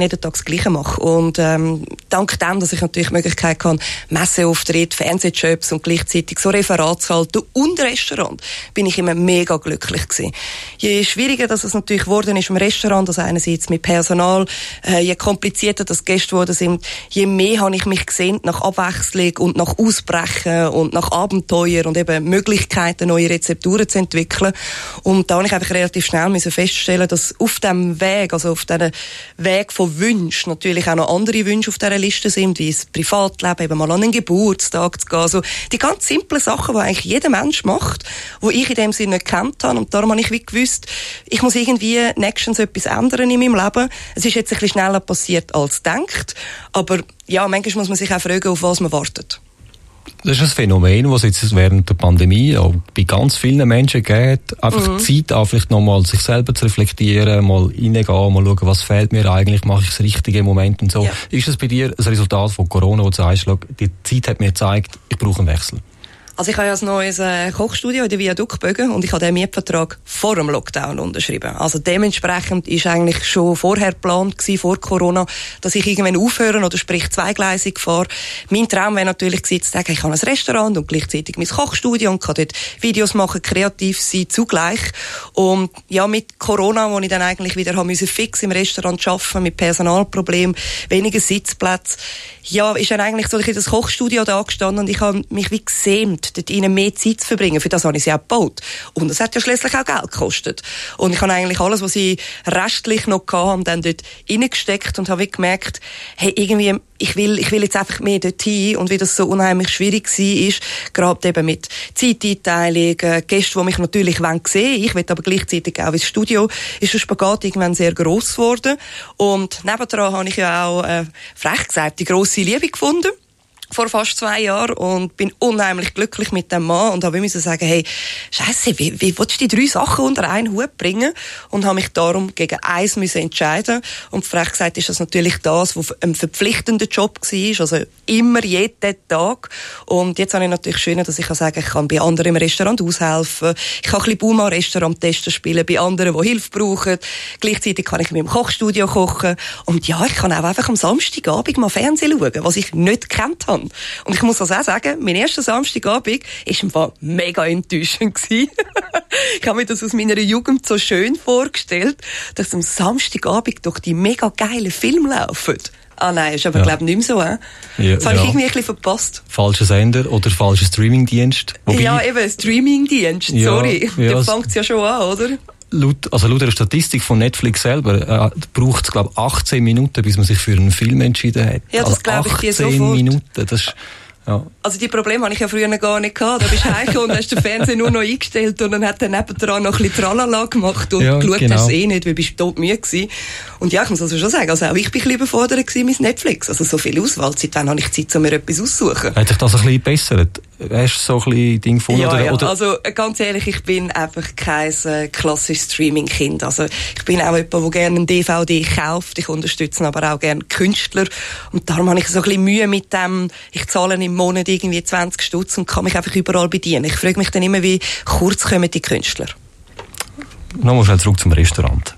jeden Tag das Gleiche mache. Und dank dem, dass ich natürlich die Möglichkeit habe, Messeauftritte, Fernsehjobs und gleichzeitig so Referate zu halten und Restaurant, bin ich immer mega glücklich gewesen. Je schwieriger dass es natürlich geworden ist im Restaurant, also einerseits mit Personal, je komplizierter das Gäste geworden sind, je mehr habe ich mich gesehnt nach Abwechslung und nach Ausbrechen und nach Abenteuer und eben Möglichkeiten, neue Rezepturen zu entwickeln. Und da habe ich einfach relativ schnell feststellen, dass auf dem Weg, also auf diesem Weg von Wünschen, natürlich auch noch andere Wünsche auf dieser Liste sind, wie das Privatleben, eben mal an einen Geburtstag zu gehen. Also die ganz simplen Sachen, die eigentlich jeder Mensch macht, die ich in dem Sinne nicht gekannt habe. Und darum habe ich wie gewusst, ich muss irgendwie nächstens etwas ändern in meinem Leben. Es ist jetzt ein bisschen schneller passiert als gedacht. Aber ja, manchmal muss man sich auch fragen, auf was man wartet. Das ist ein Phänomen, das es jetzt während der Pandemie auch bei ganz vielen Menschen gibt. Einfach Zeit an, vielleicht nochmal sich selber zu reflektieren, mal reingehen, mal schauen, was fehlt mir eigentlich, mache ich das Richtige im Moment und so. Ja. Ist das bei dir ein Resultat von Corona, wo du sagst, die Zeit hat mir gezeigt, ich brauche einen Wechsel? Also ich habe ja ein neues Kochstudio in der Viaduktbögen und ich habe den Mietvertrag vor dem Lockdown unterschrieben. Also dementsprechend ist eigentlich schon vorher geplant gewesen, vor Corona, dass ich irgendwann aufhören oder sprich zweigleisig fahre. Mein Traum wäre natürlich gewesen, zu sagen, ich habe ein Restaurant und gleichzeitig mein Kochstudio und kann dort Videos machen, kreativ sein, zugleich. Und ja, mit Corona, wo ich dann eigentlich wieder haben müssen fix im Restaurant arbeiten, mit Personalproblemen, weniger Sitzplätze, ja, ist dann eigentlich so das Kochstudio da gestanden und ich habe mich wie gesämt, dort ihnen mehr Zeit zu verbringen. Für das habe ich sie auch gebaut. Und das hat ja schliesslich auch Geld gekostet. Und ich habe eigentlich alles, was ich restlich noch hatte, dann dort reingesteckt und habe wie gemerkt, hey, irgendwie, ich will jetzt einfach mehr dorthin. Und wie das so unheimlich schwierig war, ist, gerade eben mit Zeiteinteilung, Gäste, die mich natürlich sehen wollen. Ich will aber gleichzeitig auch ins Studio. Ist der Spagat irgendwann sehr gross geworden. Und nebendran habe ich ja auch, frech gesagt, die grosse Liebe gefunden. Vor fast 2 Jahren und bin unheimlich glücklich mit dem Mann und habe müssen sagen, hey, Scheisse, wie willst du die 3 Sachen unter einen Hut bringen? Und habe mich darum gegen eins müssen entscheiden. Und frech gesagt ist das natürlich das, was ein verpflichtender Job war, also immer, jeden Tag. Und jetzt habe ich natürlich schön, dass ich sagen kann, ich kann bei anderen im Restaurant aushelfen, ich kann ein bisschen Buma-Restaurant-Testen spielen, bei anderen, die Hilfe brauchen. Gleichzeitig kann ich in meinem Kochstudio kochen. Und ja, ich kann auch einfach am Samstagabend mal Fernsehen schauen, was ich nicht gekannt habe. Und ich muss das auch sagen, mein erster Samstagabend war im Fall mega enttäuschend gewesen. Ich habe mir das aus meiner Jugend so schön vorgestellt, dass am Samstagabend doch die mega geilen Filme laufen. Ah nein, ist aber glaube ich nicht mehr so. Das habe ich irgendwie ein bisschen verpasst. Falscher Sender oder falscher Streamingdienst. Ja, eben, Streamingdienst, sorry. Da fängt es ja schon an, oder? Laut der Statistik von Netflix selber braucht es, glaube ich, 18 Minuten, bis man sich für einen Film entschieden hat. Ja, das glaube ich dir sofort. 18 Minuten, das ist... Ja. Also die Probleme hatte ich ja früher gar nicht gehabt. Da bist du heimgekommen und hast den Fernseher nur noch eingestellt und dann hat er nebendran noch ein bisschen Tralala gemacht und geschaut hast du nicht, weil bist du todmüde gewesen. Und ja, ich muss also schon sagen, also auch ich bin ein bisschen überfordert gewesen mit Netflix. Also so viel Auswahl, seit wann habe ich Zeit, um mir etwas auszusuchen. Hat sich das ein bisschen gebessert? Hast du so ein bisschen Ding gefunden? Ja, oder? Also ganz ehrlich, ich bin einfach kein klassisches Streaming-Kind. Also ich bin auch jemand, der gerne einen DVD kauft. Ich unterstütze aber auch gerne Künstler. Und darum habe ich so ein bisschen Mühe mit dem, ich zahle im Monat irgendwie 20 Stutz und kann mich einfach überall bedienen. Ich frage mich dann immer, wie kurz kommen die Künstler. Nochmal schnell zurück zum Restaurant.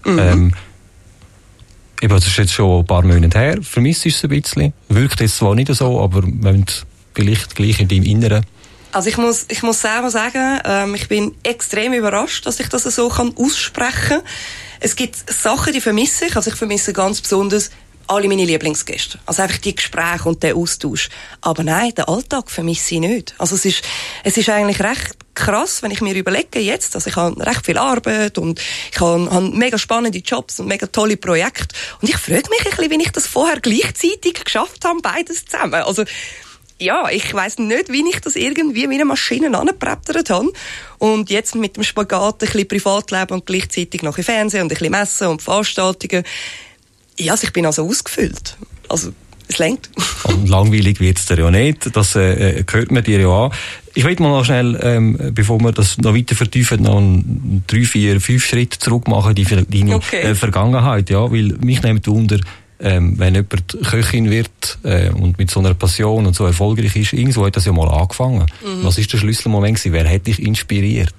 Das ist jetzt schon ein paar Monate her. Vermisst ist es ein bisschen. Wirkt jetzt zwar nicht so, aber wenn vielleicht gleich in deinem Inneren. Also ich muss selber sagen, ich bin extrem überrascht, dass ich das so aussprechen kann. Es gibt Sachen, die vermisse ich. Also ich vermisse ganz besonders alle meine Lieblingsgäste. Also einfach die Gespräche und der Austausch. Aber nein, den Alltag vermisse ich nicht. Also es ist eigentlich recht krass, wenn ich mir überlege jetzt, dass ich habe recht viel Arbeit und ich habe mega spannende Jobs und mega tolle Projekte. Und ich frage mich ein bisschen, wie ich das vorher gleichzeitig geschafft habe, beides zusammen. Also ja, ich weiss nicht, wie ich das irgendwie wie eine Maschine angebrettert habe. Und jetzt mit dem Spagat ein bisschen Privatleben und gleichzeitig noch im Fernsehen und ein bisschen Messen und Veranstaltungen. Ja, also ich bin also ausgefüllt. Also, es reicht. Und langweilig wird es dir ja nicht. Das hört man dir ja an. Ich will mal noch schnell, bevor wir das noch weiter vertiefen, noch 3, 4, 5 Schritte zurück machen, deine Vergangenheit. Ja, weil mich nimmt Wunder, wenn jemand Köchin wird und mit so einer Passion und so erfolgreich ist, irgendwo hat das ja mal angefangen. Was ist der Schlüsselmoment gewesen? Wer hat dich inspiriert?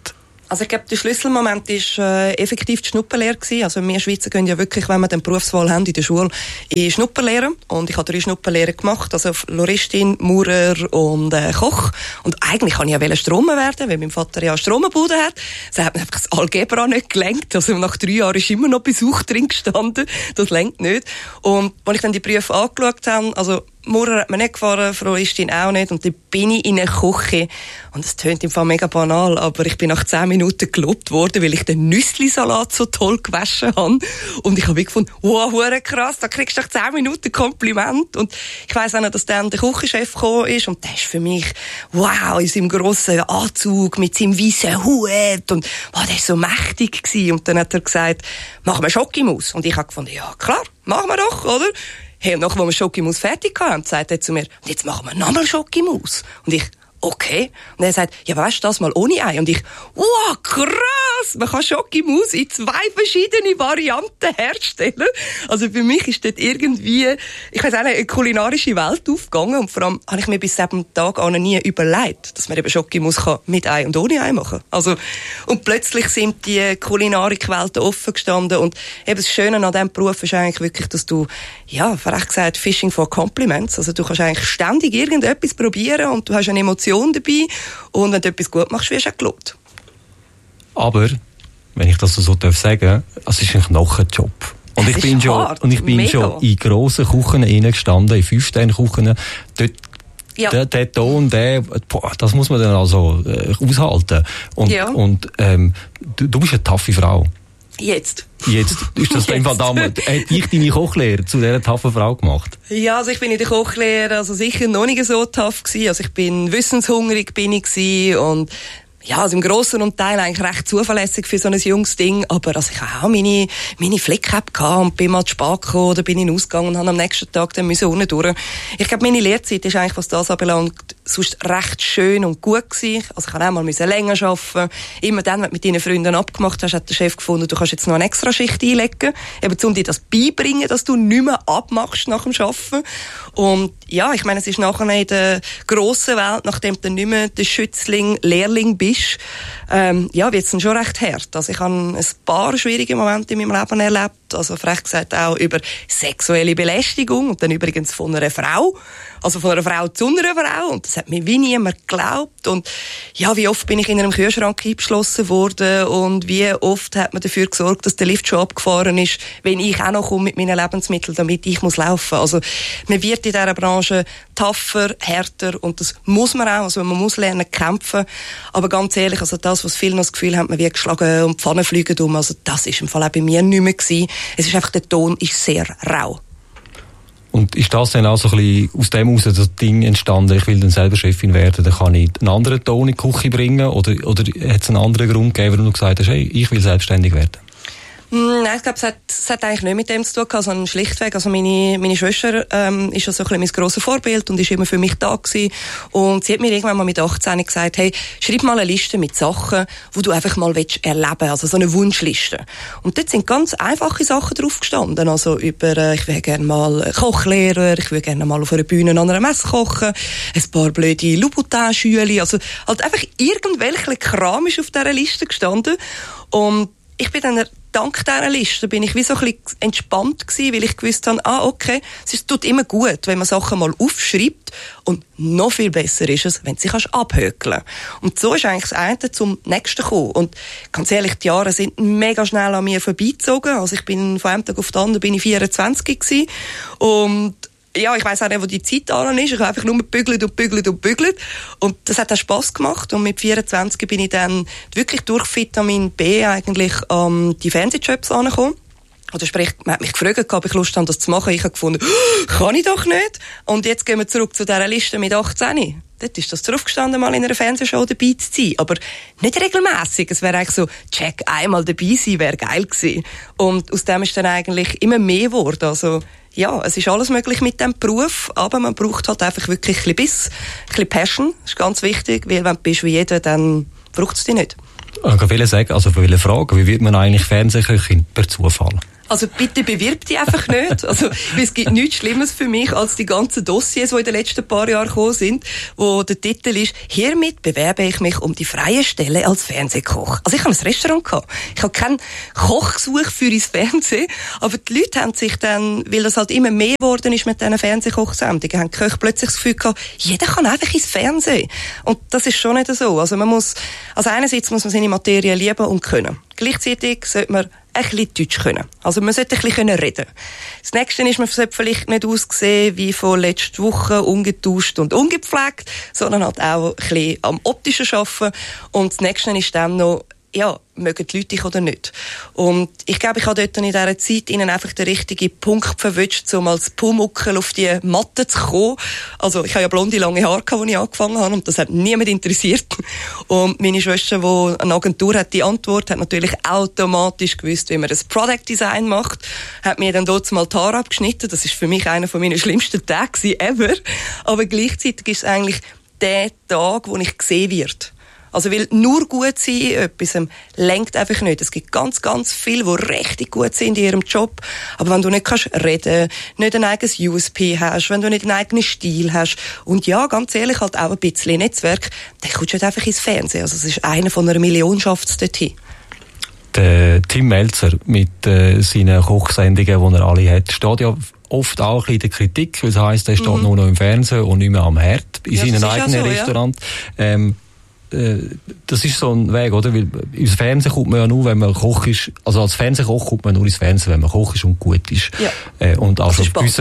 Also ich glaube, der Schlüsselmoment war effektiv die Schnupperlehre gewesen. Also wir Schweizer gehen ja wirklich, wenn wir den Berufswahl haben in der Schule, in Schnupperlehre. Und ich habe 3 Schnupperlehren gemacht, also Floristin, Maurer und Koch. Und eigentlich wollte ich ja Stromer werden, weil mein Vater ja eine Stromerbude hat. Das hat mir einfach das Algebra nicht gelenkt. Also nach 3 Jahren ist immer noch Besuch drin gestanden. Das lenkt nicht. Und als ich dann die Berufe angeschaut habe, also Maurer hat mir nicht gefahren, Floristin auch nicht. Und dann bin ich in eine Küche. Und das tönt im Fall mega banal, aber ich bin nach 10 Minuten gelobt worden, weil ich den Nüssli-Salat so toll gewaschen habe. Und ich habe gefunden, wow, hure krass, da kriegst du nach 10 Minuten Kompliment. Und ich weiss auch noch, dass dann der Küchenchef gekommen ist. Und der ist für mich, wow, in seinem grossen Anzug mit seinem weißen Hut. Und wow, der war so mächtig gewesen. Und dann hat er gesagt, machen wir Schokimus. Und ich habe gefunden, ja klar, machen wir doch, oder? Hey, und nachdem wir Schokimus fertig hatten, sagt er zu mir, und jetzt machen wir nochmal Schokimus. Und ich, okay. Und er sagt, ja, weißt du, das mal ohne Ei? Und ich, wow, krass! Man kann Schokimus in 2 verschiedene Varianten herstellen. Also für mich ist dort irgendwie, ich weiss auch nicht, eine kulinarische Welt aufgegangen. Und vor allem habe ich mir bis zu diesem Tag auch noch nie überlegt, dass man eben Schokimus mit Ei und ohne Ei machen kann. Also, und plötzlich sind die Kulinarikwelten offen gestanden. Und eben das Schöne an diesem Beruf ist eigentlich wirklich, dass du, ja, frech gesagt, Fishing for Compliments. Also du kannst eigentlich ständig irgendetwas probieren und du hast eine Emotion dabei. Und wenn du etwas gut machst, wirst du auch gelobt. Aber, wenn ich das so sagen darf, es ist ein Knochenjob. Und ich bin schon in grossen Küchen gestanden, in 5-Sterne-Küchen. Dort, ja. Der Ton, das muss man dann also aushalten. Und, ja. Du bist eine taffe Frau. Jetzt ist das in Fall damals. Hat dich deine Kochlehre zu dieser taffen Frau gemacht? Ja, also ich bin in der Kochlehre also sicher noch nicht so tough gewesen. Also ich bin wissenshungrig und ja, also im Grossen und Teil eigentlich recht zuverlässig für so ein junges Ding. Aber also ich habe auch meine Flick-App gehabt und bin mal zu spät gekommen oder bin in den Ausgang und habe am nächsten Tag dann unten durch. Ich glaube, meine Lehrzeit ist eigentlich, was das anbelangt, sonst recht schön und gut gewesen. Also ich habe auch mal länger arbeiten. Immer dann, wenn du mit deinen Freunden abgemacht hast, hat der Chef gefunden, du kannst jetzt noch eine extra Schicht einlegen, eben um dir das beibringen, dass du nicht mehr abmachst nach dem Arbeiten. Und ja, ich meine, es ist nachher in der grossen Welt, nachdem du nicht mehr der Schützling, Lehrling bist, ja, wird es dann schon recht hart. Also ich habe ein paar schwierige Momente in meinem Leben erlebt, also frech gesagt auch über sexuelle Belästigung und dann übrigens von einer Frau, also von einer Frau zu einer Frau, und das hat mir wie niemand geglaubt. Und ja, wie oft bin ich in einem Kühlschrank eingeschlossen worden und wie oft hat man dafür gesorgt, dass der Lift schon abgefahren ist, wenn ich auch noch komme mit meinen Lebensmitteln, damit ich muss laufen. Also man wird in dieser Branche tougher, härter und das muss man auch, also man muss lernen kämpfen. Aber ganz ehrlich, also das, was viele noch das Gefühl haben, man wird geschlagen und die Pfannen fliegen um, also das ist im Fall auch bei mir nicht mehr gewesen. Es ist einfach, der Ton ist sehr rau. Und ist das dann auch so ein bisschen aus dem heraus das Ding entstanden, ich will dann selber Chefin werden, dann kann ich einen anderen Ton in die Küche bringen? Oder hat es einen anderen Grund gegeben, warum du gesagt hast, hey, ich will selbstständig werden? Nein, ich glaube, es hat eigentlich nicht mit dem zu tun gehabt, sondern schlichtweg, also meine Schwester ist ja so ein bisschen mein grosses Vorbild und ist immer für mich da gewesen. Und sie hat mir irgendwann mal mit 18 gesagt, hey, schreib mal eine Liste mit Sachen, die du einfach mal erleben willst, also so eine Wunschliste. Und dort sind ganz einfache Sachen drauf gestanden, also über, ich will gerne mal Kochlehrer, ich will gerne mal auf einer Bühne an einer Messe kochen, ein paar blöde Louboutin-Schüle, also halt einfach irgendwelcher Kram ist auf dieser Liste gestanden. Und ich bin dann dank dieser Liste bin ich wie so ein bisschen entspannt gewesen, weil ich gewusst habe, okay, es tut immer gut, wenn man Sachen mal aufschreibt und noch viel besser ist es, wenn du sie abhökeln kannst. Und so ist eigentlich das eine zum nächsten gekommen. Und ganz ehrlich, die Jahre sind mega schnell an mir vorbeigezogen. Also ich bin von einem Tag auf den anderen bin ich 24 gewesen. Und ja, ich weiss auch nicht, wo die Zeit an ist. Ich habe einfach nur gebügelt. Und das hat auch Spass gemacht. Und mit 24 bin ich dann wirklich durch Vitamin B eigentlich die Fernsehjobs angekommen. Oder sprich, man hat mich gefragt, ob ich Lust habe, das zu machen. Ich habe gefunden, kann ich doch nicht. Und jetzt gehen wir zurück zu dieser Liste mit 18. Dort ist das draufgestanden, mal in einer Fernsehshow dabei zu sein. Aber nicht regelmässig. Es wäre eigentlich so, check, einmal dabei sein, wäre geil gewesen. Und aus dem ist dann eigentlich immer mehr geworden. Also, ja, es ist alles möglich mit diesem Beruf, aber man braucht halt einfach wirklich ein bisschen Biss, ein bisschen Passion. Das ist ganz wichtig, weil wenn du bist wie jeder, dann braucht es dich nicht. Ich kann viele sagen, also viele fragen, wie wird man eigentlich Fernsehköchin per Zufall? Also bitte bewirb dich einfach nicht. Also, es gibt nichts Schlimmes für mich als die ganzen Dossiers, die in den letzten paar Jahren gekommen sind, wo der Titel ist, hiermit bewerbe ich mich um die freie Stelle als Fernsehkoch. Also ich habe ein Restaurant gehabt. Ich habe keinen Kochgesuch für ins Fernsehen, aber die Leute haben sich dann, weil das halt immer mehr geworden ist mit diesen Fernsehkochsendungen, haben die Köche plötzlich das Gefühl gehabt, jeder kann einfach ins Fernsehen. Und das ist schon nicht so. Also einerseits muss man seine Materie lieben und können. Gleichzeitig sollte man ein bisschen Deutsch können. Also man sollte ein bisschen reden. Das Nächste ist, man sollte vielleicht nicht aussehen wie von letzter Woche, ungetauscht und ungepflegt, sondern halt auch ein bisschen am optischen arbeiten. Und das Nächste ist dann noch, ja, mögen die Leute dich oder nicht. Und ich glaube, ich habe dort in dieser Zeit ihnen einfach den richtigen Punkt verwünscht, um als Pumuckel auf die Matte zu kommen. Also ich habe ja blonde, lange Haare gehabt, als ich angefangen habe, und das hat niemand interessiert. Und meine Schwester, die eine Agentur hat, die Antwort, hat natürlich automatisch gewusst, wie man das Product Design macht, hat mir dann dort mal die Haare abgeschnitten. Das ist für mich einer von meinen schlimmsten Tage ever. Aber gleichzeitig ist es eigentlich der Tag, wo ich gesehen werde. Also, weil nur gut sein in etwas lenkt einfach nicht. Es gibt ganz, ganz viele, die richtig gut sind in ihrem Job. Aber wenn du nicht kannst reden, nicht ein eigenes USP hast, wenn du nicht einen eigenen Stil hast und ja, ganz ehrlich, halt auch ein bisschen Netzwerk, dann kommst du halt einfach ins Fernsehen. Also, es ist einer von einer Million, schafft es dorthin. Der Tim Melzer mit seinen Kochsendungen, die er alle hat, steht ja oft auch ein bisschen in der Kritik, weil es heisst, er steht nur noch im Fernsehen und nicht mehr am Herd, in seinem eigenen Restaurant. Ja. Das ist so ein Weg, oder? Weil ins Fernsehen kommt man ja nur, wenn man Koch ist. Also als Fernsehkoch kommt man nur ins Fernsehen, wenn man Koch ist und gut ist. Ja. Und also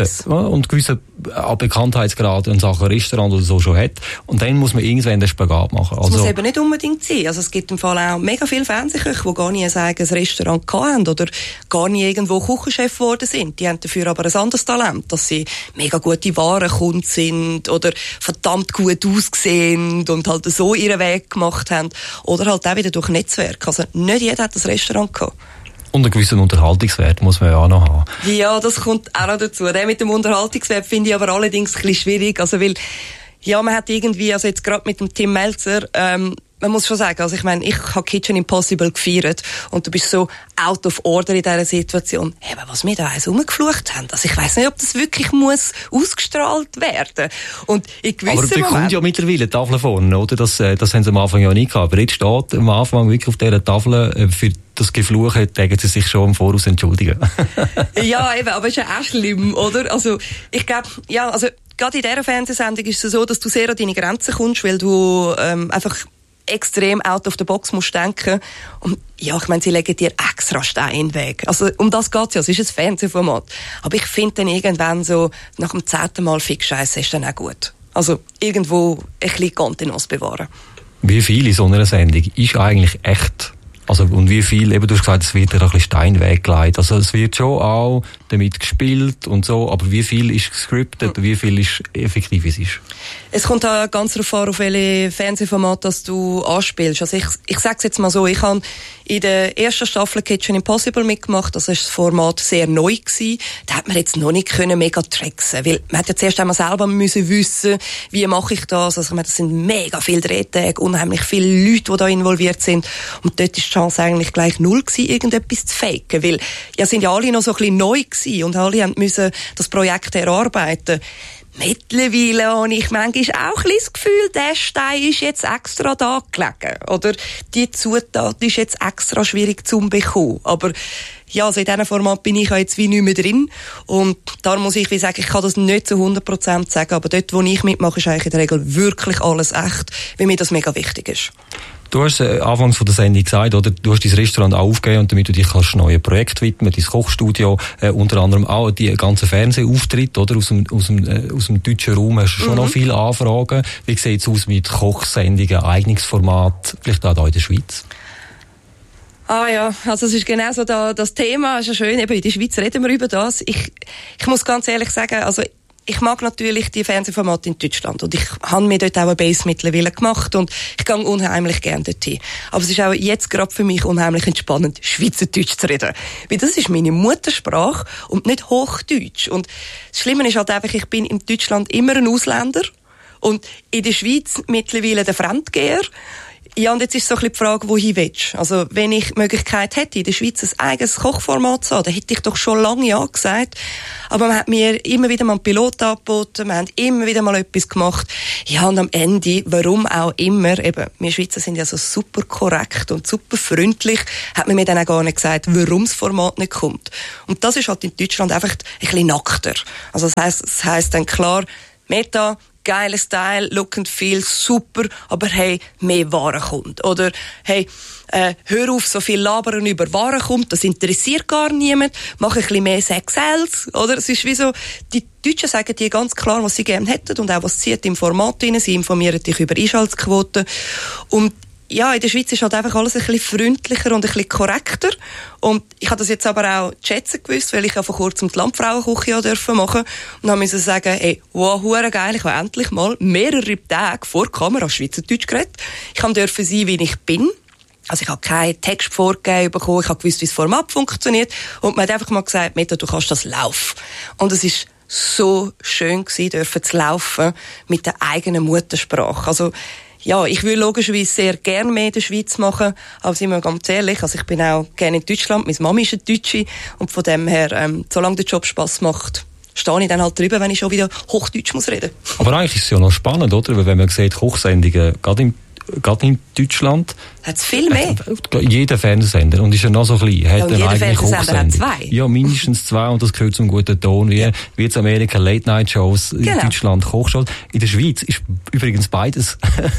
gewisse Bekanntheitsgrad in Sachen Restaurant oder so schon hat. Und dann muss man irgendwann den Spagat machen. Also, das muss eben nicht unbedingt sein. Also es gibt im Fall auch mega viele Fernsehköche, die gar nie ein eigenes Restaurant hatten oder gar nie irgendwo Küchenchef geworden sind. Die haben dafür aber ein anderes Talent, dass sie mega gute Warenkunden sind oder verdammt gut aussehen und halt so ihren Weg gemacht haben. Oder halt auch wieder durch Netzwerk. Also nicht jeder hat ein Restaurant gehabt. Und einen gewissen Unterhaltungswert muss man ja auch noch haben. Ja, das kommt auch noch dazu. Der mit dem Unterhaltungswert finde ich aber allerdings ein bisschen schwierig. Also weil, ja, man hat irgendwie, also jetzt gerade mit dem Tim Melzer, man muss schon sagen, also ich meine, ich habe Kitchen Impossible gefeiert und du bist so out of order in dieser Situation. Hey, aber was wir da eins rumgeflucht haben, also ich weiss nicht, ob das wirklich muss ausgestrahlt werden. Und in gewissen Aber da kommt ja mittlerweile eine Tafel vorne, oder? Das haben sie am Anfang ja nicht gehabt. Aber jetzt steht am Anfang wirklich auf dieser Tafel, für das Gefluch hätten sie sich schon im Voraus entschuldigen. Ja, eben, aber ist ja auch schlimm, oder? Also, ich glaube, ja, also, gerade in dieser Fernsehsendung ist es so, dass du sehr an deine Grenzen kommst, weil du, einfach extrem out of the box musst denken. Und ja, ich meine, sie legen dir extra Steine in den Weg. Also, um das geht's ja. Es ist ein Fernsehformat. Aber ich finde dann irgendwann so, nach dem 10. Mal Fick-Scheiße ist dann auch gut. Also, irgendwo ein bisschen Kontenance bewahren. Wie viel in so einer Sendung ist eigentlich echt? Also, und wie viel, eben, du hast gesagt, es wird ja ein bisschen Stein weggelegt. Also, es wird schon auch damit gespielt und so, aber wie viel ist gescriptet, wie viel ist effektiv, wie es ist? Es kommt auch ganz darauf an, auf welche Fernsehformat das du anspielst. Also ich sag's jetzt mal so, ich habe in der ersten Staffel Kitchen Impossible mitgemacht, das ist das Format sehr neu gewesen. Da hat man jetzt noch nicht mega tricksen, weil man hat ja zuerst einmal selber müssen wissen, wie mache ich das. Also ich meine, das sind mega viele Drehtage, unheimlich viele Leute, die da involviert sind. Und dort ist die Chance eigentlich gleich null gewesen, irgendetwas zu faken, weil ja sind ja alle noch so ein bisschen neu gewesen und alle haben müssen das Projekt erarbeiten. Mittlerweile habe ich manchmal auch ein bisschen das Gefühl, der Stein ist jetzt extra da gelegen. Oder die Zutat ist jetzt extra schwierig zu bekommen. Aber ja, also in diesem Format bin ich ja jetzt wie nicht mehr drin. Und da muss ich wie sagen, ich kann das nicht zu 100% sagen. Aber dort, wo ich mitmache, ist eigentlich in der Regel wirklich alles echt, weil mir das mega wichtig ist. Du hast anfangs von der Sendung gesagt, oder? Du hast dein Restaurant aufgegeben und damit du dich kannst neuen Projekt widmen, dein Kochstudio, unter anderem auch die ganzen Fernsehauftritte, oder? Aus dem deutschen Raum hast du schon noch viele Anfragen. Wie sieht es aus mit Kochsendungen, Eignungsformat, vielleicht auch hier in der Schweiz? Ah ja, also es ist genau so das Thema, ist ja schön, eben in der Schweiz reden wir über das. Ich muss ganz ehrlich sagen, also ich mag natürlich die Fernsehformate in Deutschland und ich habe mir dort auch eine Base mittlerweile gemacht und ich gehe unheimlich gerne dorthin. Aber es ist auch jetzt gerade für mich unheimlich entspannend, Schweizerdeutsch zu reden. Weil das ist meine Muttersprache und nicht Hochdeutsch. Und das Schlimme ist halt einfach, ich bin in Deutschland immer ein Ausländer und in der Schweiz mittlerweile der Fremdgeher. Ja, und jetzt ist so ein bisschen die Frage, wohin willst du? Also, wenn ich die Möglichkeit hätte, in der Schweiz ein eigenes Kochformat zu haben, dann hätte ich doch schon lange ja gesagt. Aber man hat mir immer wieder mal einen Pilot angeboten, wir haben immer wieder mal etwas gemacht. Ja, und am Ende, warum auch immer, eben, wir Schweizer sind ja so super korrekt und super freundlich, hat man mir dann auch gar nicht gesagt, warum das Format nicht kommt. Und das ist halt in Deutschland einfach ein bisschen nackter. Also, das heisst dann klar, Meta, geiler Style, Look and Feel, super, aber hey, mehr Ware kommt. Oder hey, hör auf, so viel labern über Ware kommt, das interessiert gar niemand, mach ein bisschen mehr Sex Sales, oder? Es ist wie so, die Deutschen sagen dir ganz klar, was sie gerne hätten und auch was sie im Format drin, sie informieren dich über Einschaltquoten. Und ja, in der Schweiz ist halt einfach alles ein bisschen freundlicher und ein bisschen korrekter. Und ich habe das jetzt aber auch zu schätzen gewusst, weil ich ja vor kurzem die Landfrauenküche dürfen machen. Und dann musste ich sagen, ey, wow, hure geil, ich habe endlich mal mehrere Tage vor der Kamera Schweizerdeutsch geredet. Ich durfte sein, wie ich bin. Also ich habe keinen Text vorgegeben bekommen, ich habe gewusst, wie das Format funktioniert. Und man hat einfach mal gesagt, Meta, du kannst das laufen. Und es ist so schön gewesen, dürfen zu laufen mit der eigenen Muttersprache. Also, ja, ich will logischerweise sehr gerne mehr in der Schweiz machen, aber sind wir ganz ehrlich, also ich bin auch gerne in Deutschland, meine Mama ist eine Deutsche und von dem her, solange der Job Spass macht, stehe ich dann halt drüber, wenn ich schon wieder Hochdeutsch muss reden. Aber eigentlich ist es ja noch spannend, oder? Weil wenn man sieht, Kochsendungen, gerade in Deutschland. Hat es viel mehr? Jeder Fernsehsender. Und ist ja noch so klein. Hat und jeder Fernsehsender hat 2. Ja, mindestens 2. Und das gehört zum guten Ton. Wie in Amerika Late-Night-Shows, in Deutschland Kochshows. In der Schweiz ist übrigens beides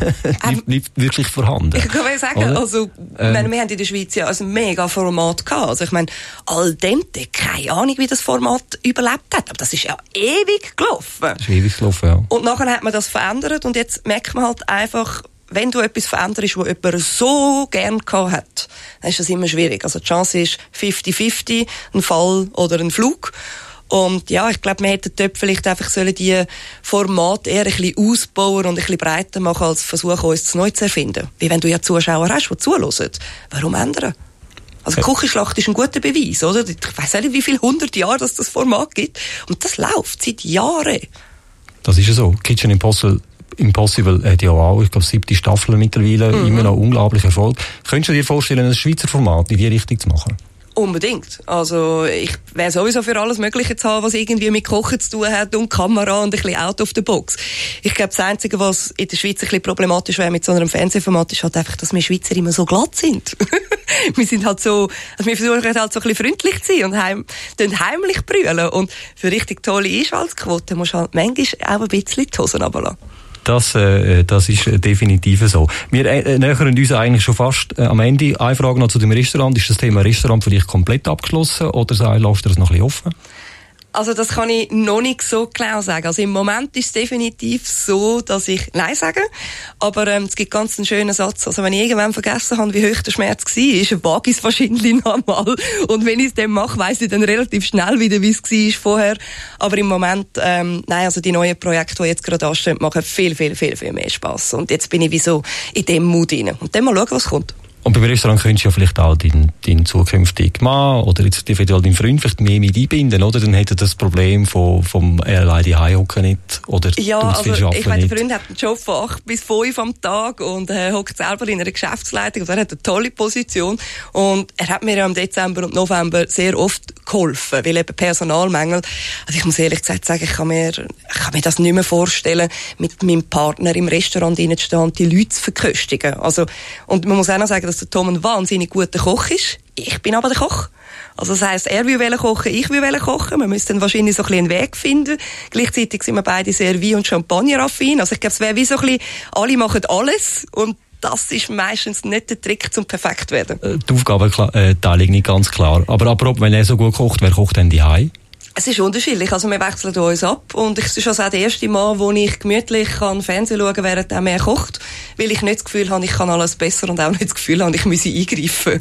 nicht wirklich vorhanden. Ich kann mal sagen, also, wir haben in der Schweiz ja ein mega Format gehabt. Also, ich meine, Al dente, keine Ahnung, wie das Format überlebt hat. Aber das ist ja ewig gelaufen. Das ist ewig gelaufen, ja. Und nachher hat man das verändert und jetzt merkt man halt einfach, wenn du etwas veränderst, was jemand so gern gehabt hat, dann ist das immer schwierig. Also die Chance ist 50-50, ein Fall oder ein Flug. Und ja, ich glaube, wir hätten dort vielleicht einfach die Formate eher ein bisschen ausbauen und ein bisschen breiter machen, als versuchen, uns neu zu erfinden. Wie wenn du ja Zuschauer hast, die zuhören. Warum ändern? Also Küchenschlacht ist ein guter Beweis, oder? Ich weiss nicht, wie viele 100 Jahre das Format gibt. Und das läuft seit Jahren. Das ist ja so. Kitchen Impossible hat ja auch, ich glaube, 7. Staffel mittlerweile, immer noch unglaublich Erfolg. Könntest du dir vorstellen, ein Schweizer Format in die Richtung zu machen? Unbedingt. Also, ich wäre sowieso für alles Mögliche zu haben, was irgendwie mit Kochen zu tun hat und Kamera und ein bisschen out of the box. Ich glaube, das Einzige, was in der Schweiz ein bisschen problematisch wäre mit so einem Fernsehformat, ist halt einfach, dass wir Schweizer immer so glatt sind. Wir sind halt so, also wir versuchen halt so ein bisschen freundlich zu sein und heimlich brüllen. Und für richtig tolle Einschaltquoten musst du halt manchmal auch ein bisschen die Hosen runterlassen. Das ist definitiv so. Wir nähern uns eigentlich schon fast am Ende. Eine Frage noch zu dem Restaurant. Ist das Thema Restaurant für dich komplett abgeschlossen oder lässt du das noch ein bisschen offen? Also das kann ich noch nicht so genau sagen. Also im Moment ist es definitiv so, dass ich Nein sage. Aber es gibt ganz einen schönen Satz. Also wenn ich irgendwann vergessen habe, wie hoch der Schmerz war, wage ich es wahrscheinlich nochmal. Und wenn ich es dann mache, weiss ich dann relativ schnell wieder, wie es war vorher. Aber im Moment, nein, also die neuen Projekte, die jetzt gerade anstehen, machen viel, viel, viel, viel mehr Spass. Und jetzt bin ich wie so in dem Mut rein. Und dann mal schauen, was kommt. Und beim Restaurant könntest du ja vielleicht auch deinen zukünftigen Mann oder jetzt deinen Freund vielleicht mehr mit einbinden, oder? Dann hätte das Problem vom alleine die hocken nicht, oder? Ja, also ich meine, der Freund hat einen Job von 8 bis 5 am Tag und hockt selber in einer Geschäftsleitung und er hat eine tolle Position und er hat mir ja im Dezember und November sehr oft geholfen, weil eben Personalmängel. Also ich muss ehrlich gesagt sagen, ich kann mir das nicht mehr vorstellen, mit meinem Partner im Restaurant reinzustehen und die Leute zu verköstigen. Also, und man muss auch noch sagen, dass der Tom ein wahnsinnig guter Koch ist. Ich bin aber der Koch. Also das heisst, er will kochen, ich will kochen. Wir müssen dann wahrscheinlich so ein bisschen einen Weg finden. Gleichzeitig sind wir beide sehr Wein- und Champagner-affin. Also ich glaube, es wäre wie so ein bisschen, alle machen alles und das ist meistens nicht der Trick, zum perfekt zu werden. Die Aufgabenteilung nicht ganz klar. Aber apropos, wenn er so gut kocht, wer kocht denn daheim? Es ist unterschiedlich. Also wir wechseln uns ab und es ist also auch der erste Mal, wo ich gemütlich Fernsehen schauen kann, während er mehr kocht, weil ich nicht das Gefühl habe, ich kann alles besser und auch nicht das Gefühl habe, ich muss eingreifen.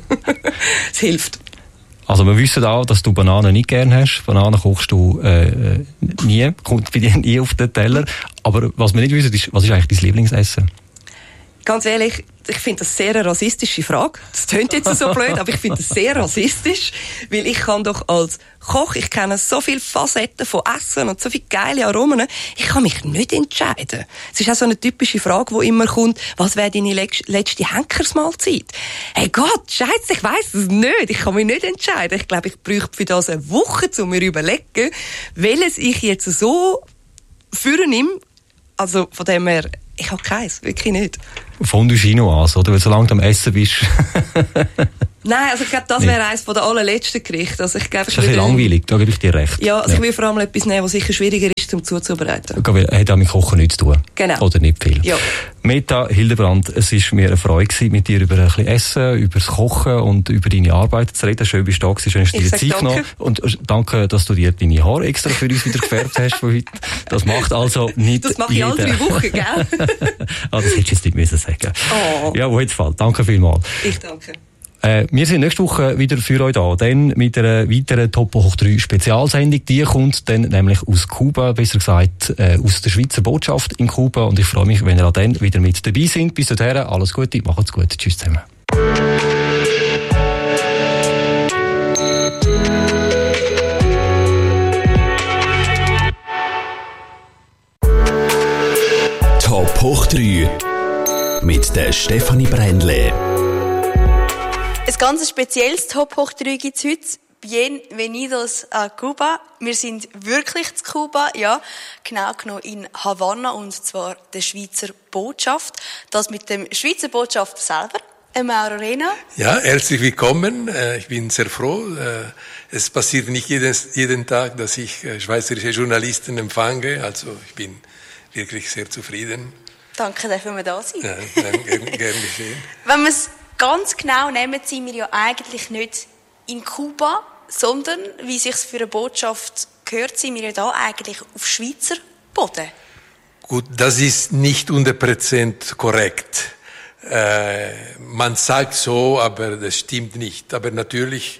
Es hilft. Also wir wissen auch, dass du Bananen nicht gern hast. Bananen kochst du nie, kommt bei dir nie auf den Teller. Aber was wir nicht wissen, ist, was ist eigentlich dein Lieblingsessen? Ganz ehrlich, ich finde das sehr eine rassistische Frage. Das klingt jetzt so blöd, aber ich finde das sehr rassistisch, weil ich kann doch als Koch, ich kenne so viele Facetten von Essen und so viele geile Aromen, ich kann mich nicht entscheiden. Es ist auch so eine typische Frage, die immer kommt, was wäre deine letzte Henkersmahlzeit? Hey Gott, Scheiße, ich weiss es nicht, ich kann mich nicht entscheiden. Ich glaube, ich bräuchte für das eine Woche, um mir zu überlegen, welches ich jetzt so vornehme. Also von dem her, ich habe keins, wirklich nicht. Fondue Chinoise, oder? Weil solange du am Essen bist. Nein, also ich glaube, das wäre eines der allerletzten Gerichte. Also ich glaube, das ist ein bisschen langweilig, da gebe ich dir recht. Ja, also ich will vor allem etwas nehmen, was sicher schwieriger ist, zum zuzubereiten. Hat auch mit Kochen nichts zu tun. Genau. Oder nicht viel. Ja. Meta Hildebrand, es war mir eine Freude gewesen, mit dir über ein bisschen Essen, über das Kochen und über deine Arbeit zu reden. Schön, bist du da gewesen, schön, dass du dir Zeit genommen. Und danke, dass du dir deine Haare extra für uns wieder gefärbt hast von heute. Das macht also nicht das mache ich alle 3 Wochen, gell? Das hättest du jetzt nicht müssen sagen. Oh. Ja, wo jetzt Fall. Danke vielmals. Ich danke. Wir sind nächste Woche wieder für euch da, dann mit einer weiteren Top hoch 3 Spezialsendung. Die kommt dann nämlich aus Kuba, besser gesagt aus der Schweizer Botschaft in Kuba. Und ich freue mich, wenn ihr auch dann wieder mit dabei seid. Bis dahin, alles Gute, macht's gut, tschüss zusammen. Top hoch 3 mit der Stefanie Brändle. Ein ganz spezielles Top hoch 3 gibt es heute. Bienvenidos a Cuba. Wir sind wirklich zu Kuba, ja. Genau genommen in Havanna, und zwar der Schweizer Botschaft. Das mit dem Schweizer Botschafter selber, Mauro Rena. Ja, herzlich willkommen. Ich bin sehr froh. Es passiert nicht jeden Tag, dass ich schweizerische Journalisten empfange. Also ich bin wirklich sehr zufrieden. Danke, dürfen wir da sein. Ja, gern geschehen. Wenn wir es ganz genau nehmen, sind wir ja eigentlich nicht in Kuba, sondern, wie sich's für eine Botschaft gehört, sind wir ja da eigentlich auf Schweizer Boden. Gut, das ist nicht 100% korrekt. Man sagt so, aber das stimmt nicht. Aber natürlich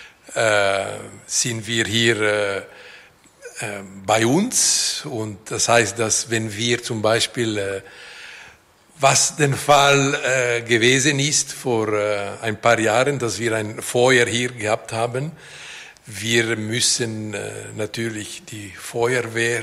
sind wir hier bei uns, und das heißt, dass wenn wir zum Beispiel was den Fall gewesen ist vor ein paar Jahren, dass wir ein Feuer hier gehabt haben. Wir müssen natürlich die Feuerwehr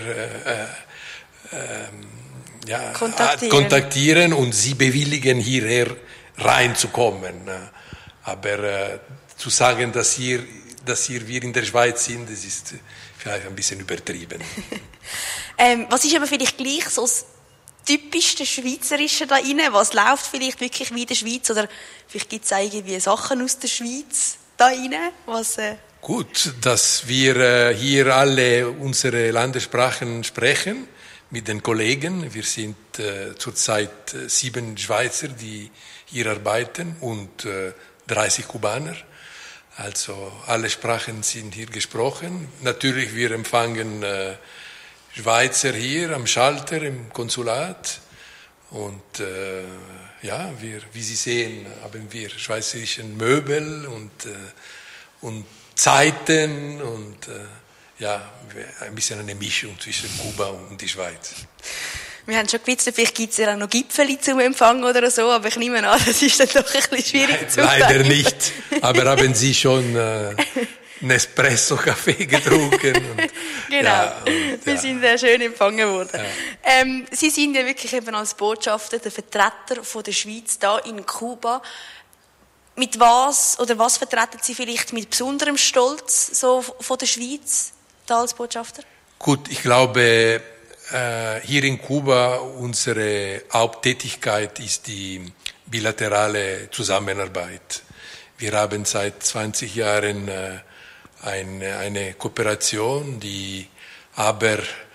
kontaktieren und sie bewilligen, hierher reinzukommen. Aber zu sagen, dass hier wir in der Schweiz sind, das ist vielleicht ein bisschen übertrieben. Was ist aber vielleicht gleich so das typischste Schweizerische da rein? Was läuft vielleicht wirklich wie in der Schweiz? Oder vielleicht gibt es irgendwie Sachen aus der Schweiz da rein? Gut, dass wir hier alle unsere Landessprachen sprechen mit den Kollegen. Wir sind zurzeit 7 Schweizer, die hier arbeiten, und 30 Kubaner. Also alle Sprachen sind hier gesprochen. Natürlich, wir empfangen Schweizer hier am Schalter im Konsulat, und wie Sie sehen, haben wir schweizerische Möbel und Zeiten und ein bisschen eine Mischung zwischen Kuba und die Schweiz. Wir haben schon gewusst, vielleicht gibt es ja auch noch Gipfeli zum Empfang oder so, aber ich nehme an, das ist dann doch ein bisschen schwierig zu sagen. Leider nicht, aber haben Sie schon Nespresso-Kaffee getrunken? Genau, wir sind sehr schön empfangen worden. Ja. Sie sind ja wirklich eben als Botschafter, der Vertreter von der Schweiz da in Kuba. Mit was vertreten Sie vielleicht mit besonderem Stolz so von der Schweiz da als Botschafter? Gut, ich glaube, hier in Kuba unsere Haupttätigkeit ist die bilaterale Zusammenarbeit. Wir haben seit 20 Jahren eine Kooperation, die aber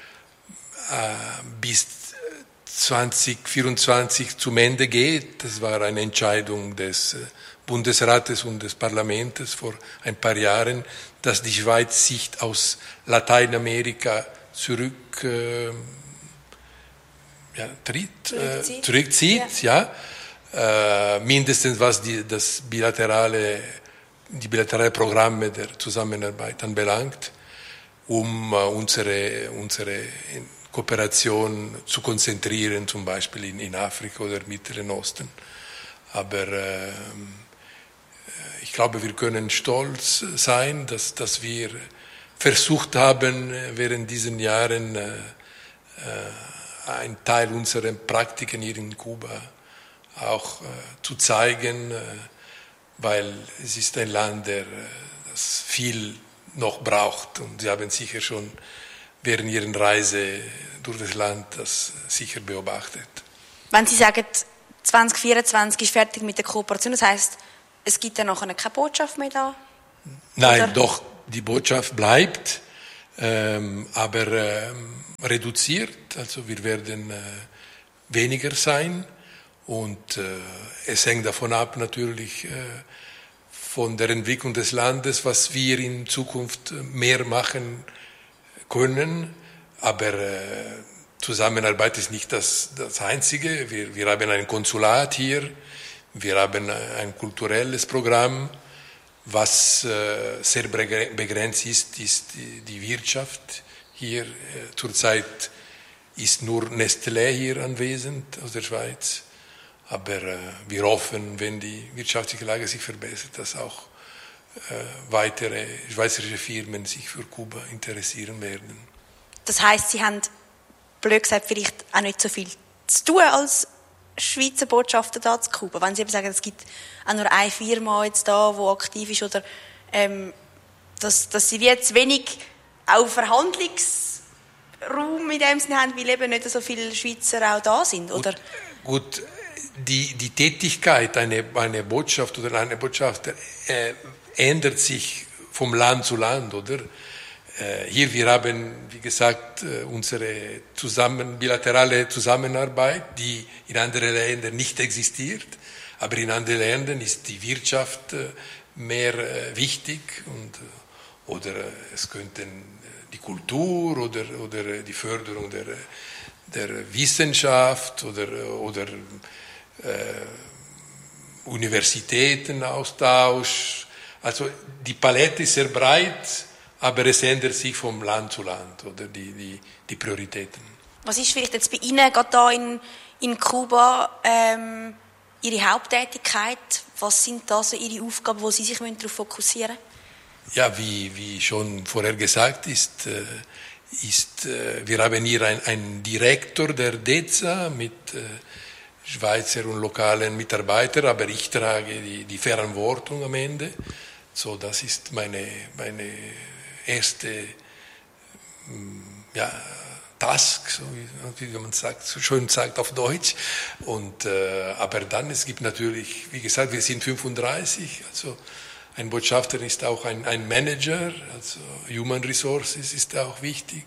bis 2024 zum Ende geht. Das war eine Entscheidung des Bundesrates und des Parlaments vor ein paar Jahren, dass die Schweiz sich aus Lateinamerika zurückzieht, ja. Mindestens was die bilaterale Programme der Zusammenarbeit anbelangt, um unsere Kooperation zu konzentrieren, zum Beispiel in Afrika oder Mittleren Osten. Aber ich glaube, wir können stolz sein, dass wir versucht haben, während diesen Jahren einen Teil unserer Praktiken hier in Kuba auch zu zeigen, weil es ist ein Land, das viel noch braucht. Und Sie haben sicher schon während Ihrer Reise durch das Land das sicher beobachtet. Wenn Sie sagen, 2024 ist fertig mit der Kooperation, das heisst, es gibt dann nachher keine Botschaft mehr da? Nein, oder? Doch, die Botschaft bleibt, aber reduziert. Also wir werden weniger sein und es hängt davon ab natürlich von der Entwicklung des Landes, was wir in Zukunft mehr machen können. Aber Zusammenarbeit ist nicht das Einzige. Wir haben ein Konsulat hier, wir haben ein kulturelles Programm. Was sehr begrenzt ist die Wirtschaft hier. Zurzeit ist nur Nestlé hier anwesend aus der Schweiz. Aber wir hoffen, wenn die wirtschaftliche Lage sich verbessert, dass auch weitere schweizerische Firmen sich für Kuba interessieren werden. Das heisst, Sie haben, blöd gesagt, vielleicht auch nicht so viel zu tun als Schweizer Botschafter da zu Kuba. Wenn Sie eben sagen, es gibt auch nur eine Firma jetzt da, die aktiv ist, oder dass Sie jetzt wenig auch Verhandlungsraum in dem Sinne haben, weil eben nicht so viele Schweizer auch da sind, oder? Gut, die Tätigkeit einer Botschaft oder einer Botschafter ändert sich vom Land zu Land, oder? Hier, wir haben, wie gesagt, unsere bilaterale Zusammenarbeit, die in anderen Ländern nicht existiert, aber in anderen Ländern ist die Wirtschaft mehr wichtig oder es könnten die Kultur oder die Förderung der Wissenschaft oder Universitätenaustausch. Also die Palette ist sehr breit, aber es ändert sich vom Land zu Land, oder die Prioritäten. Was ist vielleicht jetzt bei Ihnen gerade da in Kuba Ihre Haupttätigkeit? Was sind da so Ihre Aufgaben, wo Sie sich darauf fokussieren müssen? Ja, wie schon vorher gesagt ist, wir haben hier einen Direktor der DEZA mit Schweizer und lokalen Mitarbeitern, aber ich trage die Verantwortung am Ende. So, das ist meine erste Task, so wie man sagt, so schön sagt auf Deutsch. Aber dann, es gibt natürlich, wie gesagt, wir sind 35, also ein Botschafter ist auch ein Manager, also Human Resources ist auch wichtig.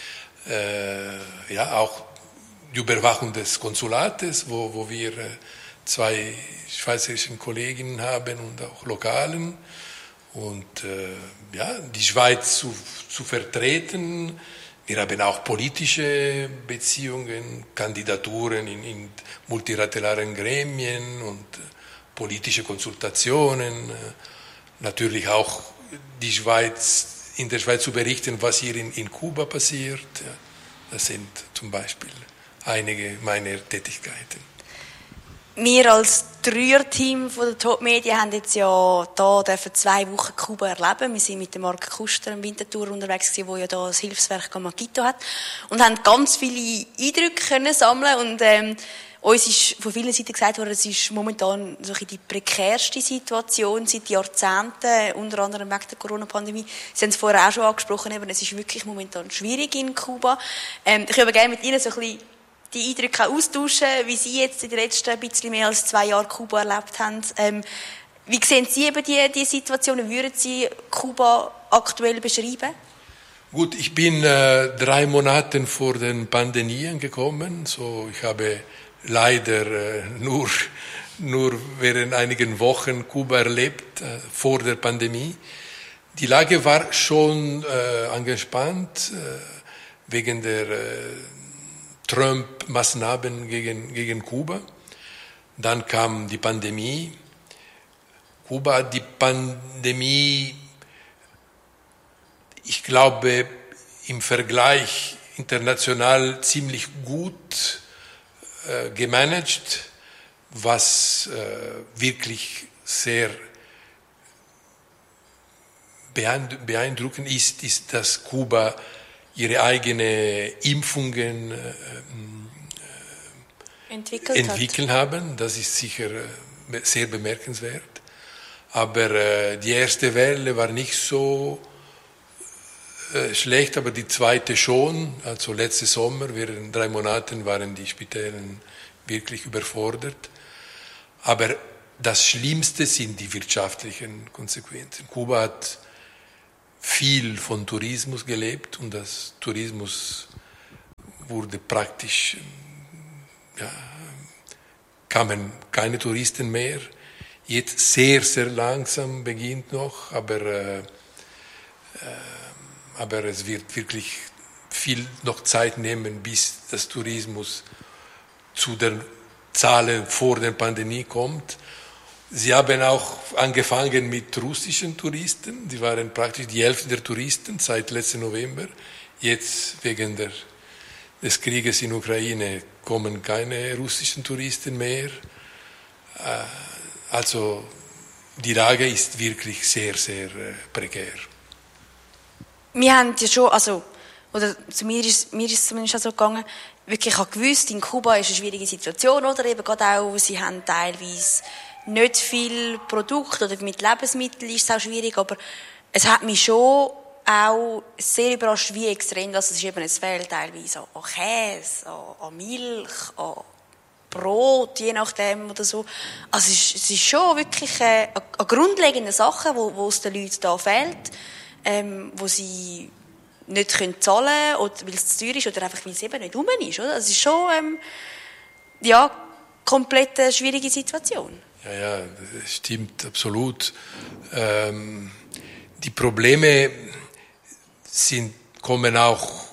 Auch die Überwachung des Konsulates, wo wir 2 schweizerische Kolleginnen haben und auch lokalen. Und die Schweiz zu vertreten. Wir haben auch politische Beziehungen, Kandidaturen in multilateralen Gremien und politische Konsultationen. Natürlich auch in der Schweiz zu berichten, was hier in Kuba passiert. Ja, das sind zum Beispiel einige meiner Tätigkeiten. Wir als Dreierteam von der Top Media haben jetzt ja da 2 Wochen Kuba erleben. Wir sind mit der Marke Kuster im Winterthur unterwegs gewesen, wo ja da das Hilfswerk Gamagito hat, und haben ganz viele Eindrücke können sammeln. Und uns ist von vielen Seiten gesagt worden, es ist momentan so die prekärste Situation seit Jahrzehnten, unter anderem wegen der Corona-Pandemie. Sie haben es vorher auch schon angesprochen, eben, es ist wirklich momentan schwierig in Kuba. Ich würde gerne mit Ihnen so ein bisschen die Eindrücke austauschen, wie Sie jetzt in den letzten ein bisschen mehr als 2 Jahren Kuba erlebt haben. Wie sehen Sie eben die Situation? Wie würden Sie Kuba aktuell beschreiben? Gut, ich bin 3 Monate vor den Pandemien gekommen. So, ich habe leider nur während einigen Wochen Kuba erlebt, vor der Pandemie. Die Lage war schon angespannt wegen der Trump-Maßnahmen gegen Kuba. Dann kam die Pandemie. Kuba hat die Pandemie, ich glaube, im Vergleich international ziemlich gut gemanagt, was wirklich sehr beeindruckend ist, dass Kuba ihre eigenen Impfungen entwickelt haben. Das ist sicher sehr bemerkenswert. Aber die erste Welle war nicht so schlecht, aber die zweite schon. Also letzten Sommer, während 3 Monaten, waren die Spitäler wirklich überfordert. Aber das Schlimmste sind die wirtschaftlichen Konsequenzen. Kuba hat viel von Tourismus gelebt und das Tourismus wurde praktisch, kamen keine Touristen mehr. Jetzt sehr, sehr langsam beginnt noch, aber es wird wirklich viel noch Zeit nehmen, bis das Tourismus zu den Zahlen vor der Pandemie kommt. Sie haben auch angefangen mit russischen Touristen. Die waren praktisch die Hälfte der Touristen seit letzten November. Jetzt wegen des Krieges in Ukraine kommen keine russischen Touristen mehr. Also die Lage ist wirklich sehr, sehr prekär. Wir haben ja schon, oder zu mir ist es zumindest auch so gegangen, wirklich, ich habe gewusst, in Kuba ist eine schwierige Situation, oder eben gerade auch, sie haben teilweise nicht viel Produkt, oder mit Lebensmitteln ist es auch schwierig, aber es hat mich schon auch sehr überrascht, wie extrem das ist. Eben, es fehlt teilweise an Käse, an Milch, an Brot, je nachdem oder so. Also es ist schon wirklich eine grundlegende Sache, wo es den Leuten da fehlt, wo sie nicht zahlen können, oder weil es zu teuer ist, oder einfach weil es eben nicht rum ist. Oder? Es ist schon komplett eine schwierige Situation. Ja, das stimmt absolut. Die Probleme kommen auch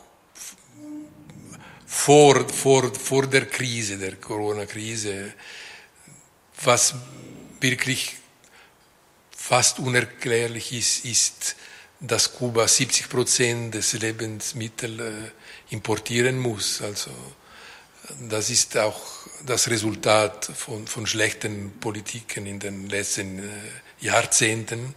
vor der Krise, der Corona-Krise, was wirklich fast unerklärlich ist, dass Kuba 70% des Lebensmittels importieren muss. Also das ist auch das Resultat von schlechten Politiken in den letzten Jahrzehnten.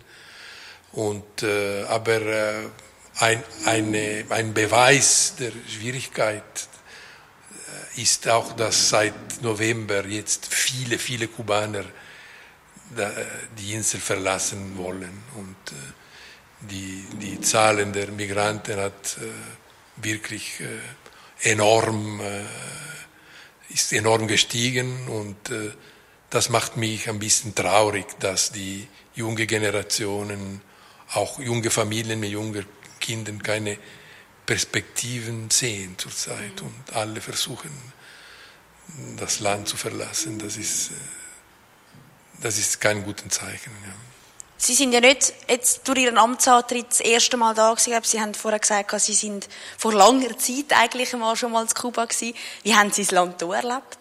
Aber ein Beweis der Schwierigkeit ist auch, dass seit November jetzt viele, viele Kubaner die Insel verlassen wollen. Und die Zahlen der Migranten hat wirklich ist enorm gestiegen, und das macht mich ein bisschen traurig, dass die junge Generationen, auch junge Familien mit jungen Kindern, keine Perspektiven sehen zurzeit, und alle versuchen, das Land zu verlassen. Das ist kein gutes Zeichen. Ja. Sie sind ja nicht jetzt durch Ihren Amtsantritt das erste Mal da gewesen. Sie haben vorher gesagt, Sie sind vor langer Zeit eigentlich schon mal in Kuba gewesen. Wie haben Sie das Land hier erlebt?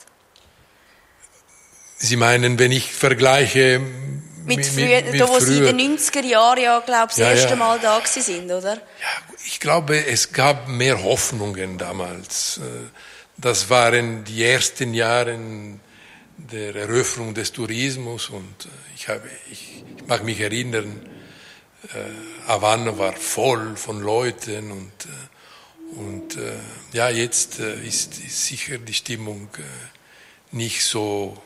Sie meinen, wenn ich vergleiche mit früher, wo Sie in den 90er Jahren, glaube ich, das erste Mal da gewesen sind, oder? Ja, ich glaube, es gab mehr Hoffnungen damals. Das waren die ersten Jahre der Eröffnung des Tourismus, und ich mag mich erinnern, Havanna war voll von Leuten, und jetzt ist sicher die Stimmung nicht so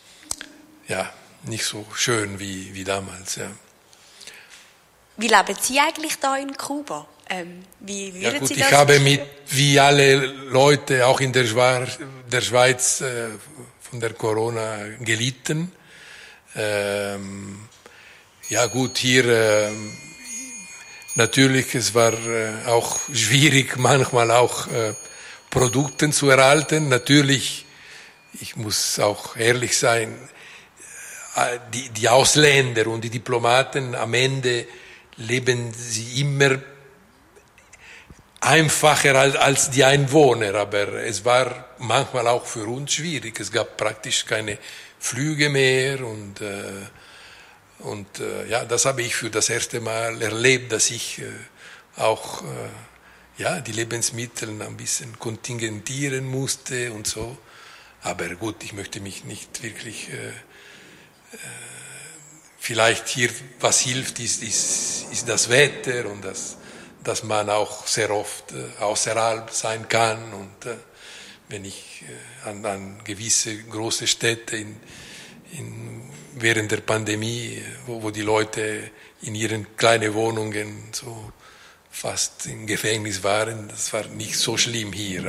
schön wie damals. Ja. Wie leben Sie eigentlich da in Kuba? Wie würden Sie das? Ich habe wie alle Leute auch in der Schweiz von der Corona gelitten. Hier natürlich, es war auch schwierig, manchmal auch Produkte zu erhalten. Natürlich, ich muss auch ehrlich sein, die Ausländer und die Diplomaten, am Ende leben sie immer einfacher als die Einwohner, aber es war manchmal auch für uns schwierig. Es gab praktisch keine Flüge mehr, und das habe ich für das erste Mal erlebt, dass ich auch die Lebensmittel ein bisschen kontingentieren musste und so. Aber gut, ich möchte mich nicht wirklich, vielleicht hier, was hilft, ist das Wetter und dass man auch sehr oft außerhalb sein kann. Und wenn ich an gewisse große Städte während der Pandemie, wo die Leute in ihren kleinen Wohnungen so fast im Gefängnis waren, das war nicht so schlimm hier,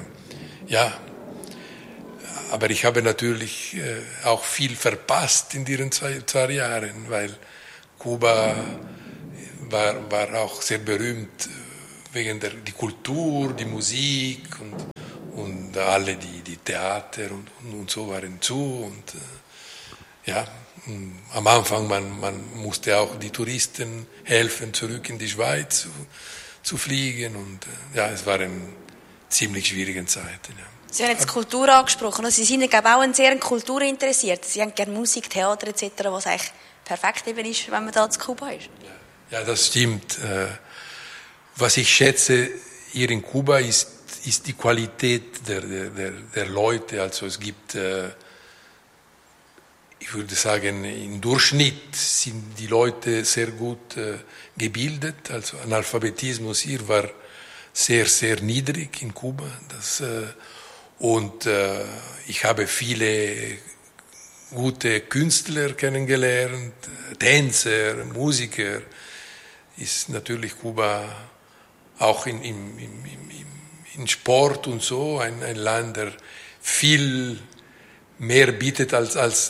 aber ich habe natürlich auch viel verpasst in diesen zwei Jahren, weil Kuba war auch sehr berühmt wegen die Kultur, die Musik und alle die Theater und so waren zu und am Anfang man musste auch die Touristen helfen, zurück in die Schweiz zu fliegen und es waren ziemlich schwierige Zeiten. Ja. Sie haben jetzt Kultur angesprochen. Sie sind, glaube ich, auch sehr kulturinteressiert. Sie haben gerne Musik, Theater etc., was eigentlich perfekt eben ist, wenn man da zu Kuba ist. Ja, das stimmt. Was ich schätze hier in Kuba ist die Qualität der Leute. Also es gibt, ich würde sagen, im Durchschnitt sind die Leute sehr gut gebildet. Also Analphabetismus hier war sehr, sehr niedrig in Kuba. Und ich habe viele gute Künstler kennengelernt, Tänzer, Musiker. Ist natürlich Kuba auch in Sport und so ein Land, der viel mehr bietet als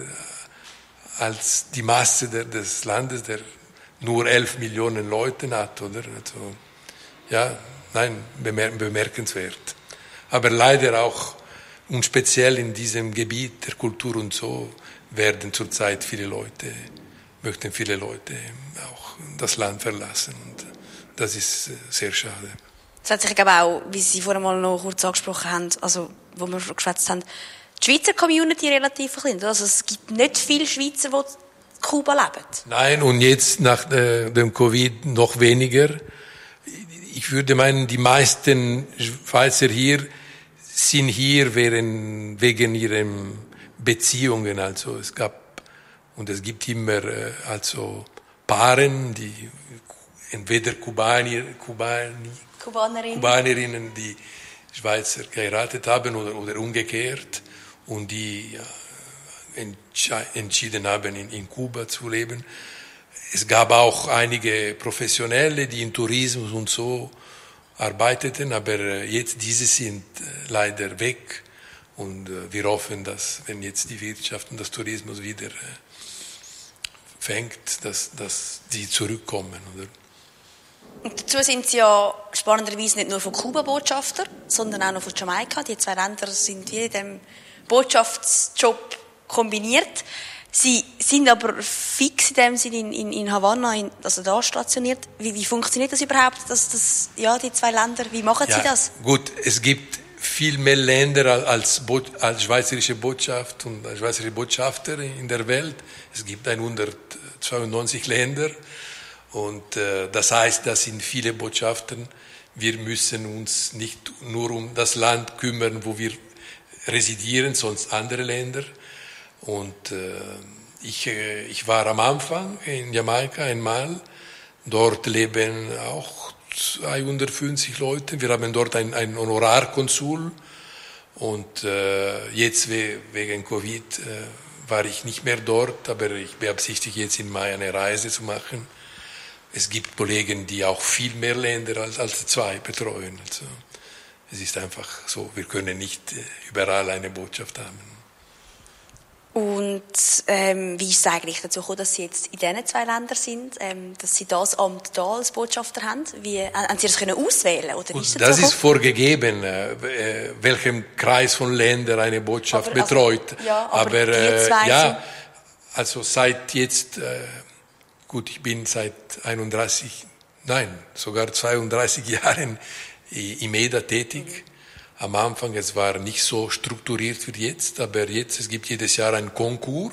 die Masse des Landes, der nur 11 Millionen Leute hat, oder? Also, bemerkenswert. Aber leider auch, und speziell in diesem Gebiet der Kultur und so, möchten viele Leute auch das Land verlassen. Und das ist sehr schade. Es hat sich aber auch, wie Sie vorhin mal noch kurz angesprochen haben, also wo wir geschwätzt haben, die Schweizer Community relativ klein. Also es gibt nicht viele Schweizer, die in Kuba leben. Nein, und jetzt nach dem Covid noch weniger. Ich würde meinen, die meisten Schweizer hier sind hier wegen ihren Beziehungen. Also es gibt immer Paaren, die entweder Kubanerinnen, die Schweizer geheiratet haben oder umgekehrt und die entschieden haben, in Kuba zu leben. Es gab auch einige Professionelle, die in Tourismus und so arbeiteten, aber jetzt diese sind leider weg und wir hoffen, dass wenn jetzt die Wirtschaft und das Tourismus wieder fängt, dass die zurückkommen, oder? Und dazu sind Sie ja spannenderweise nicht nur von Kuba Botschafter, sondern auch noch von Jamaika. Die zwei Länder sind wie in dem Botschaftsjob kombiniert. Sie sind aber fix in dem Sinne in Havanna, also da stationiert. Wie funktioniert das überhaupt, die zwei Länder, wie machen Sie das? Gut, es gibt viel mehr Länder als schweizerische Botschaft und schweizerische Botschafter in der Welt. Es gibt 192 Länder und das heißt, dass in viele Botschaften wir müssen uns nicht nur um das Land kümmern, wo wir residieren, sonst andere Länder. Und ich war am Anfang in Jamaika einmal. Dort leben auch 250 Leute. Wir haben dort einen Honorarkonsul. Und jetzt wegen Covid war ich nicht mehr dort, aber ich beabsichtige jetzt im Mai eine Reise zu machen. Es gibt Kollegen, die auch viel mehr Länder als zwei betreuen. Also, es ist einfach so, wir können nicht überall eine Botschaft haben. Und wie ist es eigentlich dazu gekommen, dass Sie jetzt in diesen zwei Ländern sind, dass Sie das Amt da als Botschafter haben? Haben Sie das können auswählen oder ist das ist vorgegeben, welchem Kreis von Ländern eine Botschaft betreut. Aber die zwei also seit jetzt, ich bin seit 32 Jahren im EDA tätig. Am Anfang, es war nicht so strukturiert wie jetzt, aber es gibt jedes Jahr einen Konkurs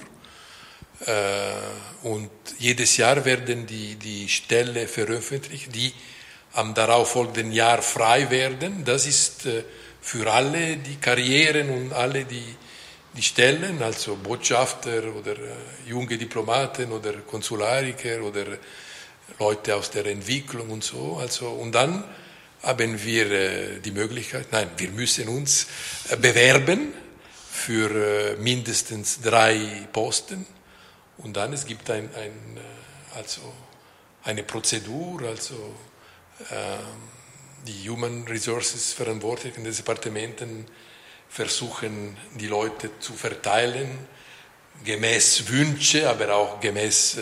und jedes Jahr werden die Stellen veröffentlicht, die am darauffolgenden Jahr frei werden. Das ist für alle die Karrieren und alle die Stellen, also Botschafter oder junge Diplomaten oder Konsulariker oder Leute aus der Entwicklung und so. Also, und dann haben wir die Möglichkeit, wir müssen uns bewerben für mindestens 3 Posten. Und dann es gibt eine Prozedur, also die Human Resources Verantwortlichen des Departementen versuchen, die Leute zu verteilen, gemäß Wünsche, aber auch gemäß,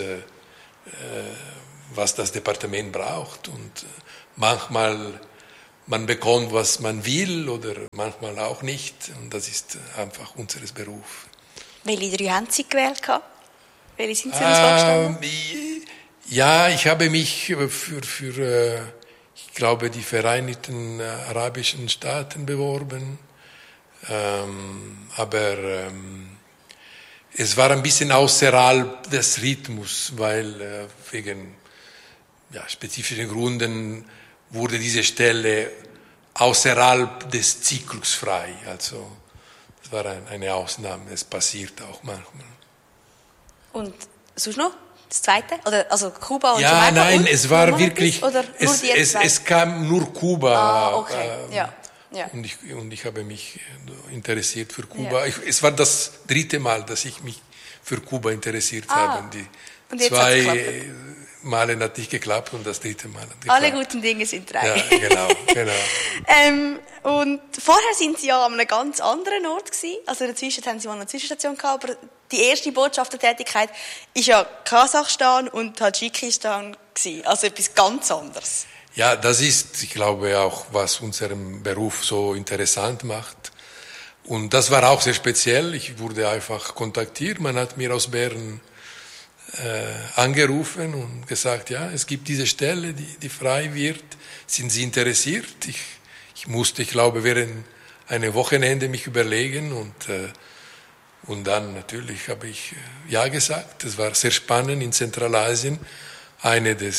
was das Departement braucht. Und manchmal man bekommt, was man will, oder manchmal auch nicht. Und das ist einfach unser Beruf. Welche 3 haben Sie gewählt? Welche sind Sie uns vorgestanden? Ja, ich habe mich für ich glaube, die Vereinigten Arabischen Staaten beworben. Aber es war ein bisschen außerhalb des Rhythmus, weil wegen spezifischen Gründen wurde diese Stelle außerhalb des Zyklus frei. Also das war eine Ausnahme, es passiert auch manchmal. Und sonst noch? Das Zweite? Oder, also Kuba und Ja, Jamaika nein, es war wirklich, oder es kam nur Kuba. Ah, okay, ja. Und ich habe mich interessiert für Kuba. Ja. Es war das 3. Mal, dass ich mich für Kuba interessiert habe. Die 2 Male hat nicht geklappt und das 3. Mal hat geklappt. Alle guten Dinge sind 3. Ja, genau. Und vorher sind Sie ja an einem ganz anderen Ort gewesen. Also dazwischen haben Sie mal eine Zwischenstation gehabt, aber die erste Botschaftertätigkeit ist ja Kasachstan und Tadschikistan gewesen. Also etwas ganz anderes. Ja, das ist, ich glaube, auch, was unseren Beruf so interessant macht. Und das war auch sehr speziell. Ich wurde einfach kontaktiert. Man hat mir aus Bern angerufen und gesagt, ja, es gibt diese Stelle, die frei wird. Sind Sie interessiert? Ich musste, ich glaube, während einem Wochenende mich überlegen und dann natürlich habe ich ja gesagt. Das war sehr spannend in Zentralasien. Eine der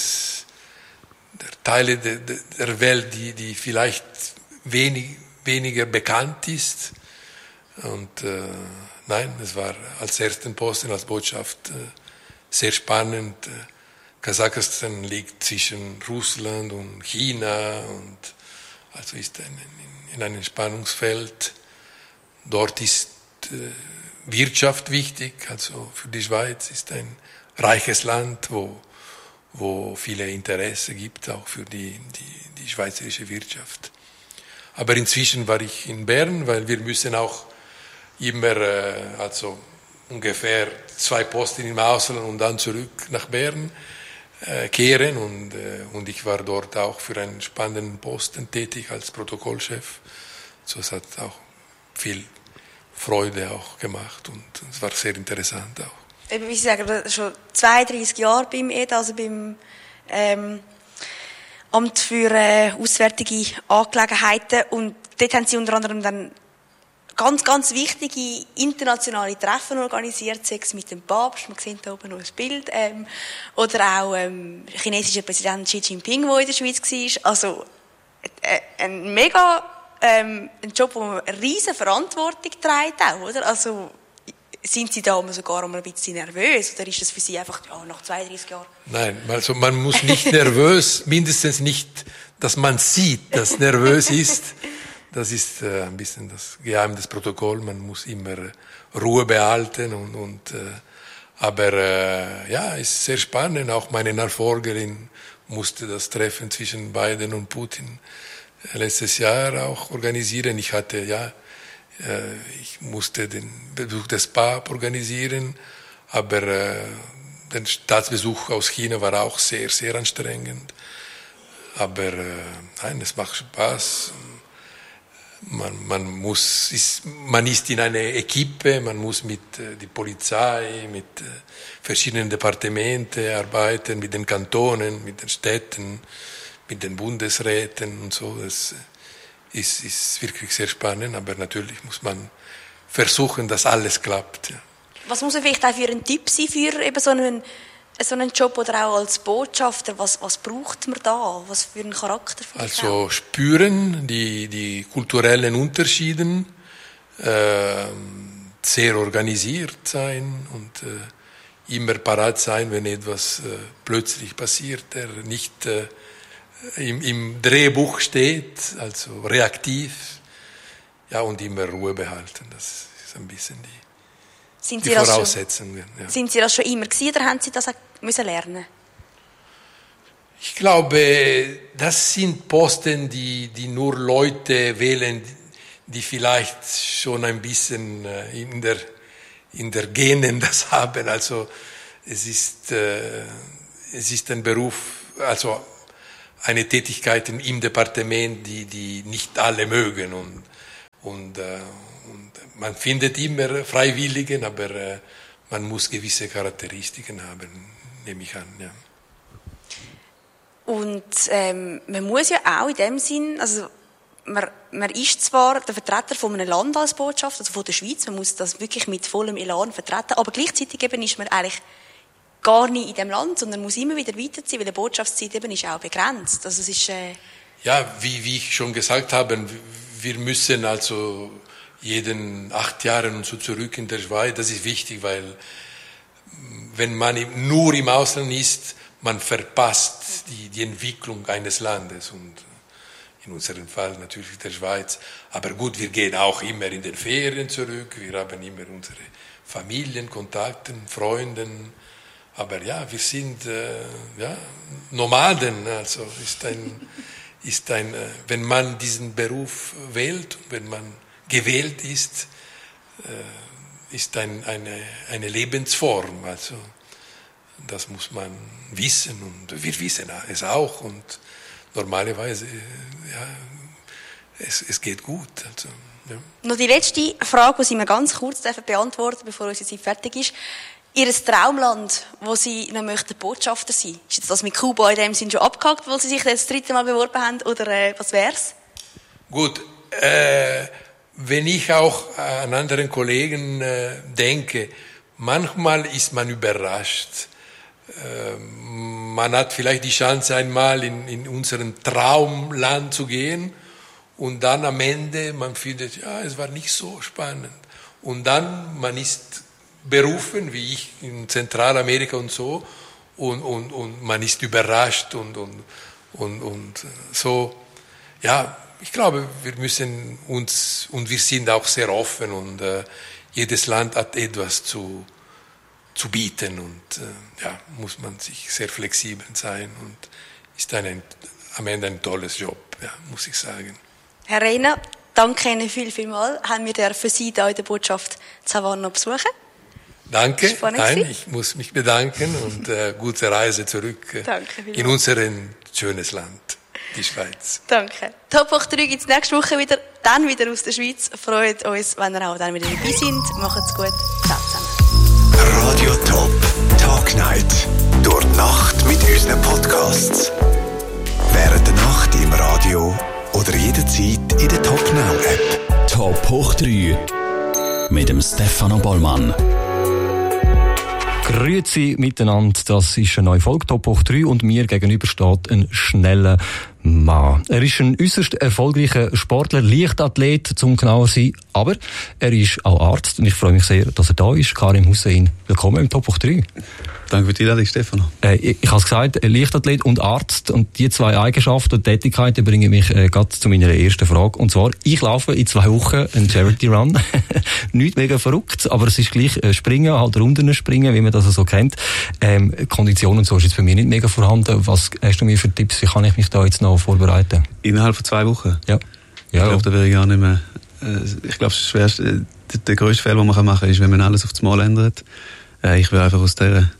Teile der Welt, die vielleicht weniger bekannt ist. Und es war als ersten Posten, als Botschaft sehr spannend. Kasachstan liegt zwischen Russland und China und also ist in einem Spannungsfeld. Dort ist Wirtschaft wichtig, also für die Schweiz ist ein reiches Land, wo viele Interesse gibt, auch für die schweizerische Wirtschaft. Aber inzwischen war ich in Bern, weil wir müssen auch immer, also ungefähr 2 Posten im Ausland und dann zurück nach Bern kehren und ich war dort auch für einen spannenden Posten tätig als Protokollchef. So, es hat auch viel Freude auch gemacht und es war sehr interessant auch. Wie Sie sagen, schon 32 Jahre beim EDA, also beim Amt für Auswärtige Angelegenheiten, und dort haben Sie unter anderem dann ganz, ganz wichtige internationale Treffen organisiert, sei es mit dem Papst, man sieht da oben noch ein Bild, oder auch chinesischer Präsident Xi Jinping, der in der Schweiz war. Also ein mega ein Job, wo man eine riesige Verantwortung trägt auch, oder? Also sind Sie da sogar ein bisschen nervös, oder ist das für Sie einfach nach 32 Jahren? Nein, also man muss nicht nervös, mindestens nicht, dass man sieht, dass nervös ist. Das ist ein bisschen das Geheimnis des Protokolls. Man muss immer Ruhe behalten aber ist sehr spannend. Auch meine Nachfolgerin musste das Treffen zwischen Biden und Putin letztes Jahr auch organisieren. Ich musste den Besuch des Papstes organisieren, aber der Staatsbesuch aus China war auch sehr, sehr anstrengend. Aber es macht Spaß. Man ist in einer Equipe, man muss mit der Polizei, mit verschiedenen Departementen arbeiten, mit den Kantonen, mit den Städten, mit den Bundesräten und so. Das ist wirklich sehr spannend, aber natürlich muss man versuchen, dass alles klappt. Ja. Was muss vielleicht auch für ein Typ sein für eben so einen so einen Job oder auch als Botschafter? Was braucht man da? Was für einen Charakter? Also spüren die kulturellen Unterschiede, sehr organisiert sein und immer parat sein, wenn etwas plötzlich passiert, der nicht im Drehbuch steht, also reaktiv, ja, und immer Ruhe behalten. Das ist ein bisschen die Voraussetzungen. Sind Sie das schon immer gewesen, oder haben Sie das auch müssen lernen? Ich glaube, das sind Posten, die nur Leute wählen, die vielleicht schon ein bisschen in der Genen das haben. Also es ist ein Beruf, also eine Tätigkeit im Departement, die nicht alle mögen und man findet immer Freiwilligen, aber man muss gewisse Charakteristiken haben, nehme ich an. Ja. Und man muss ja auch in dem Sinn, also man ist zwar der Vertreter von einem Land als Botschafter, also von der Schweiz, man muss das wirklich mit vollem Elan vertreten, aber gleichzeitig eben ist man eigentlich gar nicht in dem Land, sondern muss immer wieder weiterziehen, weil die Botschaftszeit eben ist auch begrenzt. Also es ist, ja, wie ich schon gesagt habe, wir müssen also jeden 8 Jahre und so zurück in der Schweiz. Das ist wichtig, weil wenn man nur im Ausland ist, man verpasst die Entwicklung eines Landes und in unserem Fall natürlich der Schweiz. Aber gut, wir gehen auch immer in den Ferien zurück, wir haben immer unsere Familienkontakte, Freunden. Aber ja, wir sind Nomaden. Also wenn man diesen Beruf wählt, wenn man gewählt ist eine Lebensform. Also das muss man wissen und wir wissen es auch und normalerweise es geht gut. Also, ja. Noch die letzte Frage, die Sie mir ganz kurz beantworten dürfen, bevor unsere Zeit fertig ist. Ihr Traumland, wo Sie noch möchten Botschafter sein? Ist jetzt das mit Kuba in dem Sinn schon abgehakt, weil Sie sich das 3. Mal beworben haben, oder was wär's? Gut, wenn ich auch an anderen Kollegen denke, manchmal ist man überrascht. Man hat vielleicht die Chance, einmal in unserem Traumland zu gehen und dann am Ende, man findet, ja, es war nicht so spannend. Und dann, man ist berufen, wie ich in Zentralamerika und so, und man ist überrascht und so, ja, ich glaube, wir müssen uns, und wir sind auch sehr offen und jedes Land hat etwas zu bieten und muss man sich sehr flexibel sein und ist am Ende ein tolles Job, ja, muss ich sagen. Herr Rehner, danke Ihnen vielmals. Haben wir dürfen Sie hier in der Botschaft Havanna besuchen? Danke, nein, ich muss mich bedanken und gute Reise zurück in unser schönes Land, die Schweiz. Danke. Top Hoch 3 gibt es nächste Woche wieder, dann wieder aus der Schweiz. Freut uns, wenn ihr auch dann wieder dabei sind. Macht's gut. Ciao zusammen. Radio Top Talknight. Durch die Nacht mit unseren Podcasts. Während der Nacht im Radio oder jederzeit in der Top Now App. Top Hoch 3 mit dem Stefano Bollmann. Grüezi miteinander, das ist eine neue Folge Top Hoch 3 und mir gegenüber steht ein schneller Mann. Er ist ein äußerst erfolgreicher Sportler, Leichtathlet zum genauer sein, aber er ist auch Arzt und ich freue mich sehr, dass er da ist. Karim Hussein, willkommen im Top Hoch 3. Danke für die Einladung, Stefano. Ich habe es gesagt, Leichtathlet und Arzt und die zwei Eigenschaften und Tätigkeiten bringen mich gerade zu meiner ersten Frage. Und zwar, ich laufe in 2 Wochen einen Charity Run. Nicht mega verrückt, aber es ist gleich Springen, halt Runden springen, wie man das so kennt. Kondition und so ist jetzt bei mir nicht mega vorhanden. Was hast du mir für Tipps? Wie kann ich mich da jetzt noch vorbereiten? Innerhalb von 2 Wochen? Ja. Ich glaube, da wäre ich gar nicht mehr. Ich glaube, das Schwerste, der grösste Fehler, den man machen kann, ist, wenn man alles auf das Mal ändert. Ich will einfach aus der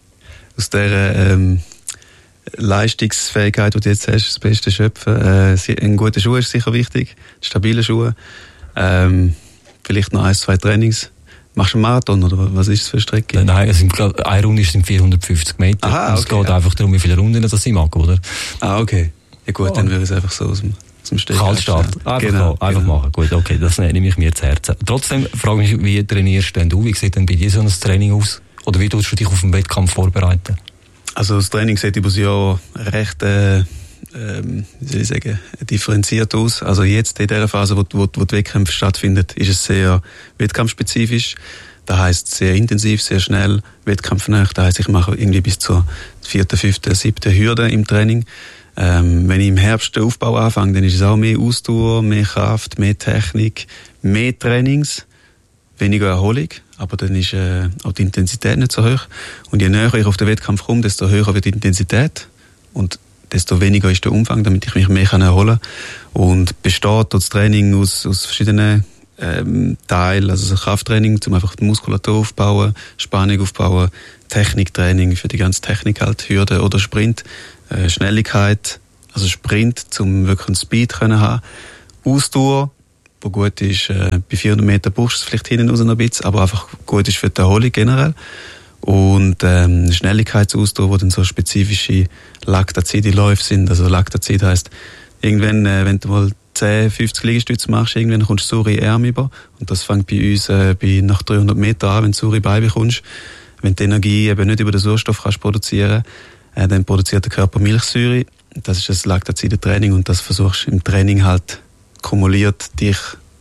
Leistungsfähigkeit, die du jetzt hast, das Beste schöpfen. Ein guter Schuh ist sicher wichtig, stabile Schuhe. Vielleicht noch 1, 2 Trainings. Machst du einen Marathon oder was ist das für eine Strecke? Nein, eine Runde sind 450 Meter. Aha, okay, es geht einfach darum, wie viele Runden das ich mag, oder? Ah, okay. Ja gut, dann würde ich es einfach so aus dem Steg. Kaltstart. Einfach machen. Gut, okay, das nehme ich mir zu Herzen. Trotzdem frage ich mich, wie trainierst denn du? Wie sieht denn bei dir so ein Training aus? Oder wie tust du dich auf den Wettkampf vorbereiten? Also das Training sieht über das Jahr recht wie soll ich sagen, differenziert aus. Also jetzt in der Phase, wo die Wettkämpfe stattfindet, ist es sehr wettkampfspezifisch. Das heisst sehr intensiv, sehr schnell, wettkampfnah. Das heisst, ich mache irgendwie bis zur 4., 5., 7. Hürde im Training. Wenn ich im Herbst den Aufbau anfange, dann ist es auch mehr Ausdauer, mehr Kraft, mehr Technik, mehr Trainings, weniger Erholung. Aber dann ist auch die Intensität nicht so hoch. Und je näher ich auf den Wettkampf komme, desto höher wird die Intensität. Und desto weniger ist der Umfang, damit ich mich mehr erholen kann. Und besteht das Training aus verschiedenen Teilen, also Krafttraining, um einfach die Muskulatur aufbauen, Spannung aufbauen, Techniktraining für die ganze Technik halt, Hürde oder Sprint, Schnelligkeit, also Sprint, um wirklich einen Speed zu haben, Ausdauer, wo gut ist, bei 400 Meter brauchst du es vielleicht hinten raus noch ein bisschen, aber einfach gut ist für die Erholung generell. Und Schnelligkeitsausdauer, wo dann so spezifische Laktazide-Läufe sind. Also Laktazid heisst, irgendwann, wenn du mal 10, 50 Liegestütze machst, irgendwann kommst du saure Arme über. Und das fängt bei uns nach 300 Metern an, wenn du saure Beine bekommst. Wenn du die Energie eben nicht über den Sauerstoff kannst produzieren, dann produziert der Körper Milchsäure. Das ist das Laktazide-Training und das versuchst du im Training halt kumuliert dich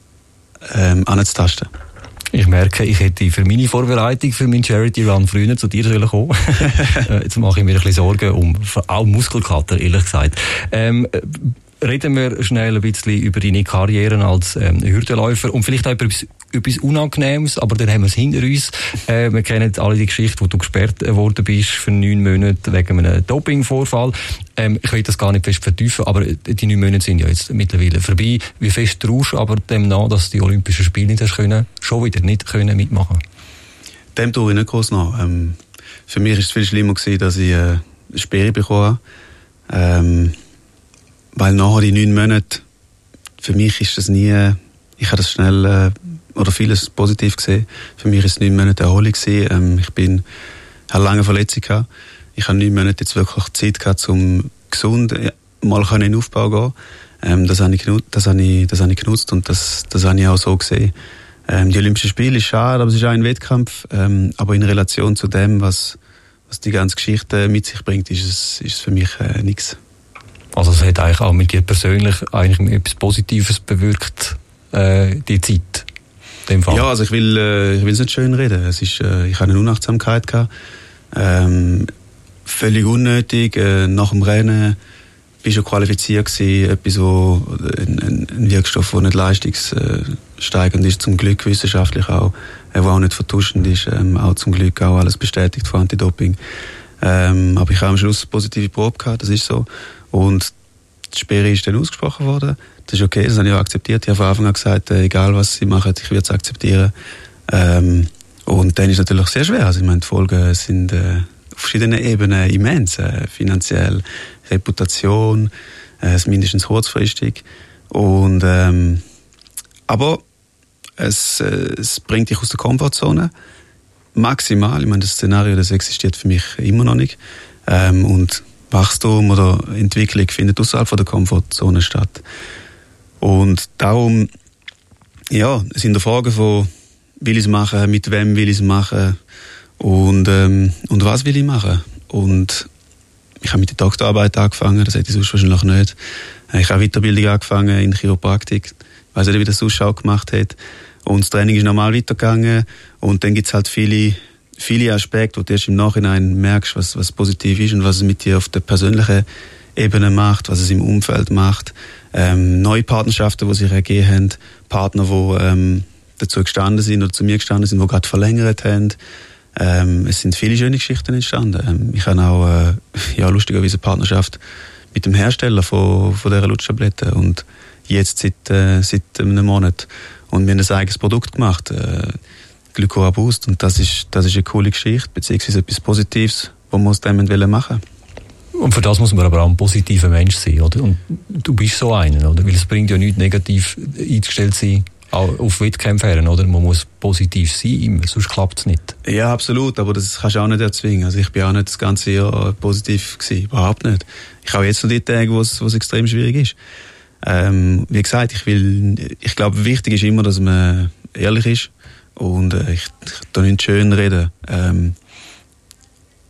anzutasten. Ich merke, ich hätte für meine Vorbereitung für meinen Charity-Run früher zu dir kommen sollen. Jetzt mache ich mir ein bisschen Sorgen um auch Muskelkater, ehrlich gesagt. Reden wir schnell ein bisschen über deine Karriere als Hürdenläufer und vielleicht auch über etwas Unangenehmes, aber dann haben wir es hinter uns. Wir kennen alle die Geschichte, wo du gesperrt worden bist für 9 Monate wegen einem Dopingvorfall. Ich will das gar nicht fest vertiefen, aber die 9 Monate sind ja jetzt mittlerweile vorbei. Wie fest traust du aber dem nach, dass die Olympischen Spiele nicht hast können, schon wieder nicht können mitmachen? Dem tue ich nicht groß nach. Für mich war es viel schlimmer gewesen, dass ich eine Sperre bekommen habe. Weil nachher die 9 Monate, für mich ist das nie, ich habe das schnell, oder vieles positiv gesehen. Für mich ist es 9 Monate Erholung gewesen. Ich habe lange Verletzungen gehabt. Ich habe 9 Monate jetzt wirklich Zeit gehabt, um gesund mal in den Aufbau gehen. Das habe ich genutzt und das habe ich auch so gesehen. Die Olympischen Spiele ist schade, aber es ist auch ein Wettkampf. Aber in Relation zu dem, was die ganze Geschichte mit sich bringt, ist es für mich nichts. Also es hat eigentlich auch mit dir persönlich eigentlich etwas Positives bewirkt, die Zeit, in dem Fall? Ja, also ich will es nicht schön reden. Ich habe eine Unachtsamkeit gehabt, völlig unnötig. Nach dem Rennen bin schon qualifiziert gewesen, etwas, ein Wirkstoff, der nicht leistungssteigend ist, zum Glück wissenschaftlich auch, der auch nicht vertuschend ist, auch zum Glück auch alles bestätigt von Antidoping. Aber ich habe am Schluss eine positive Probe gehabt, das ist so. Und die Sperre ist dann ausgesprochen worden. Das ist okay, das habe ich auch akzeptiert. Ich habe von Anfang an gesagt, egal was sie machen, ich würde es akzeptieren. Und dann ist es natürlich sehr schwer. Also ich meine, die Folgen sind auf verschiedenen Ebenen immens. Finanziell, Reputation, mindestens kurzfristig. Und, aber es bringt dich aus der Komfortzone. Maximal. Ich meine, das Szenario, das existiert für mich immer noch nicht. Und Wachstum oder Entwicklung findet außerhalb der Komfortzone statt. Und darum, ja, es sind Fragen von, will ich es machen, mit wem will ich es machen und was will ich machen. Und ich habe mit der Doktorarbeit angefangen, das hätte ich sonst wahrscheinlich nicht. Ich habe Weiterbildung angefangen in Chiropraktik. Ich weiss nicht, wie das sonst auch gemacht hat. Und das Training ist normal weitergegangen. Und dann gibt es halt viele Aspekte, wo du erst im Nachhinein merkst, was positiv ist und was es mit dir auf der persönlichen Ebene macht, was es im Umfeld macht. Neue Partnerschaften, die sich ergeben haben, Partner, die dazu gestanden sind oder zu mir gestanden sind, die gerade verlängert haben. Es sind viele schöne Geschichten entstanden. Ich habe auch lustigerweise eine Partnerschaft mit dem Hersteller von dieser Lutschtabletten und jetzt seit einem Monat. Und wir haben ein eigenes Produkt gemacht, Glycora Boost, und das ist eine coole Geschichte, beziehungsweise etwas Positives, was wir aus dem machen. Und für das muss man aber auch ein positiver Mensch sein, oder? Und du bist so einer, oder? Weil es bringt ja nichts negativ eingestellt sein, auch auf Wettkämpfen, oder? Man muss positiv sein, immer, sonst klappt es nicht. Ja, absolut, aber das kannst du auch nicht erzwingen. Also ich bin auch nicht das ganze Jahr positiv gewesen, überhaupt nicht. Ich habe jetzt noch die Tage, wo es extrem schwierig ist. Wie gesagt, ich glaube, wichtig ist immer, dass man ehrlich ist und ich da nicht schön reden.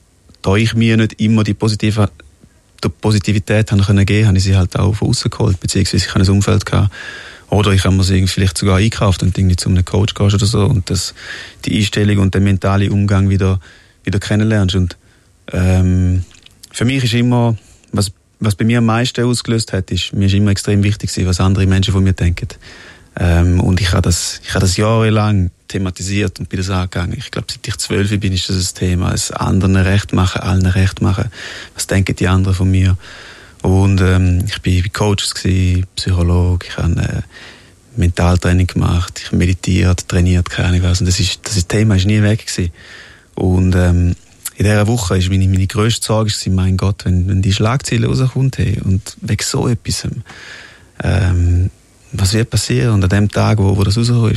da ich mir nicht immer die Positivität haben können geben, habe ich sie halt auch von außen geholt, beziehungsweise ich habe ein Umfeld gehabt. Oder ich habe mir sie vielleicht sogar eingekauft und irgendwie zu einem Coach gehst oder so und die Einstellung und den mentalen Umgang wieder kennenlernst. Und für mich ist immer, was bei mir am meisten ausgelöst hat, mir ist immer extrem wichtig gewesen, was andere Menschen von mir denken. Und ich habe das jahrelang thematisiert und bin das angegangen. Ich glaube, seit ich 12 bin, ist das ein Thema. Es anderen recht machen, allen recht machen. Was denken die anderen von mir? Und ich bin Coach gewesen, Psychologe, ich habe Mentaltraining gemacht, ich habe meditiert, trainiert, keine Ahnung was. Und das Thema ist nie weg gewesen. Und in dieser Woche ist meine grösste Sorge, mein Gott, wenn die Schlagzeile rauskommt, hey, und wegen so etwas, was wird passieren? Und an dem Tag, wo das rauskommt,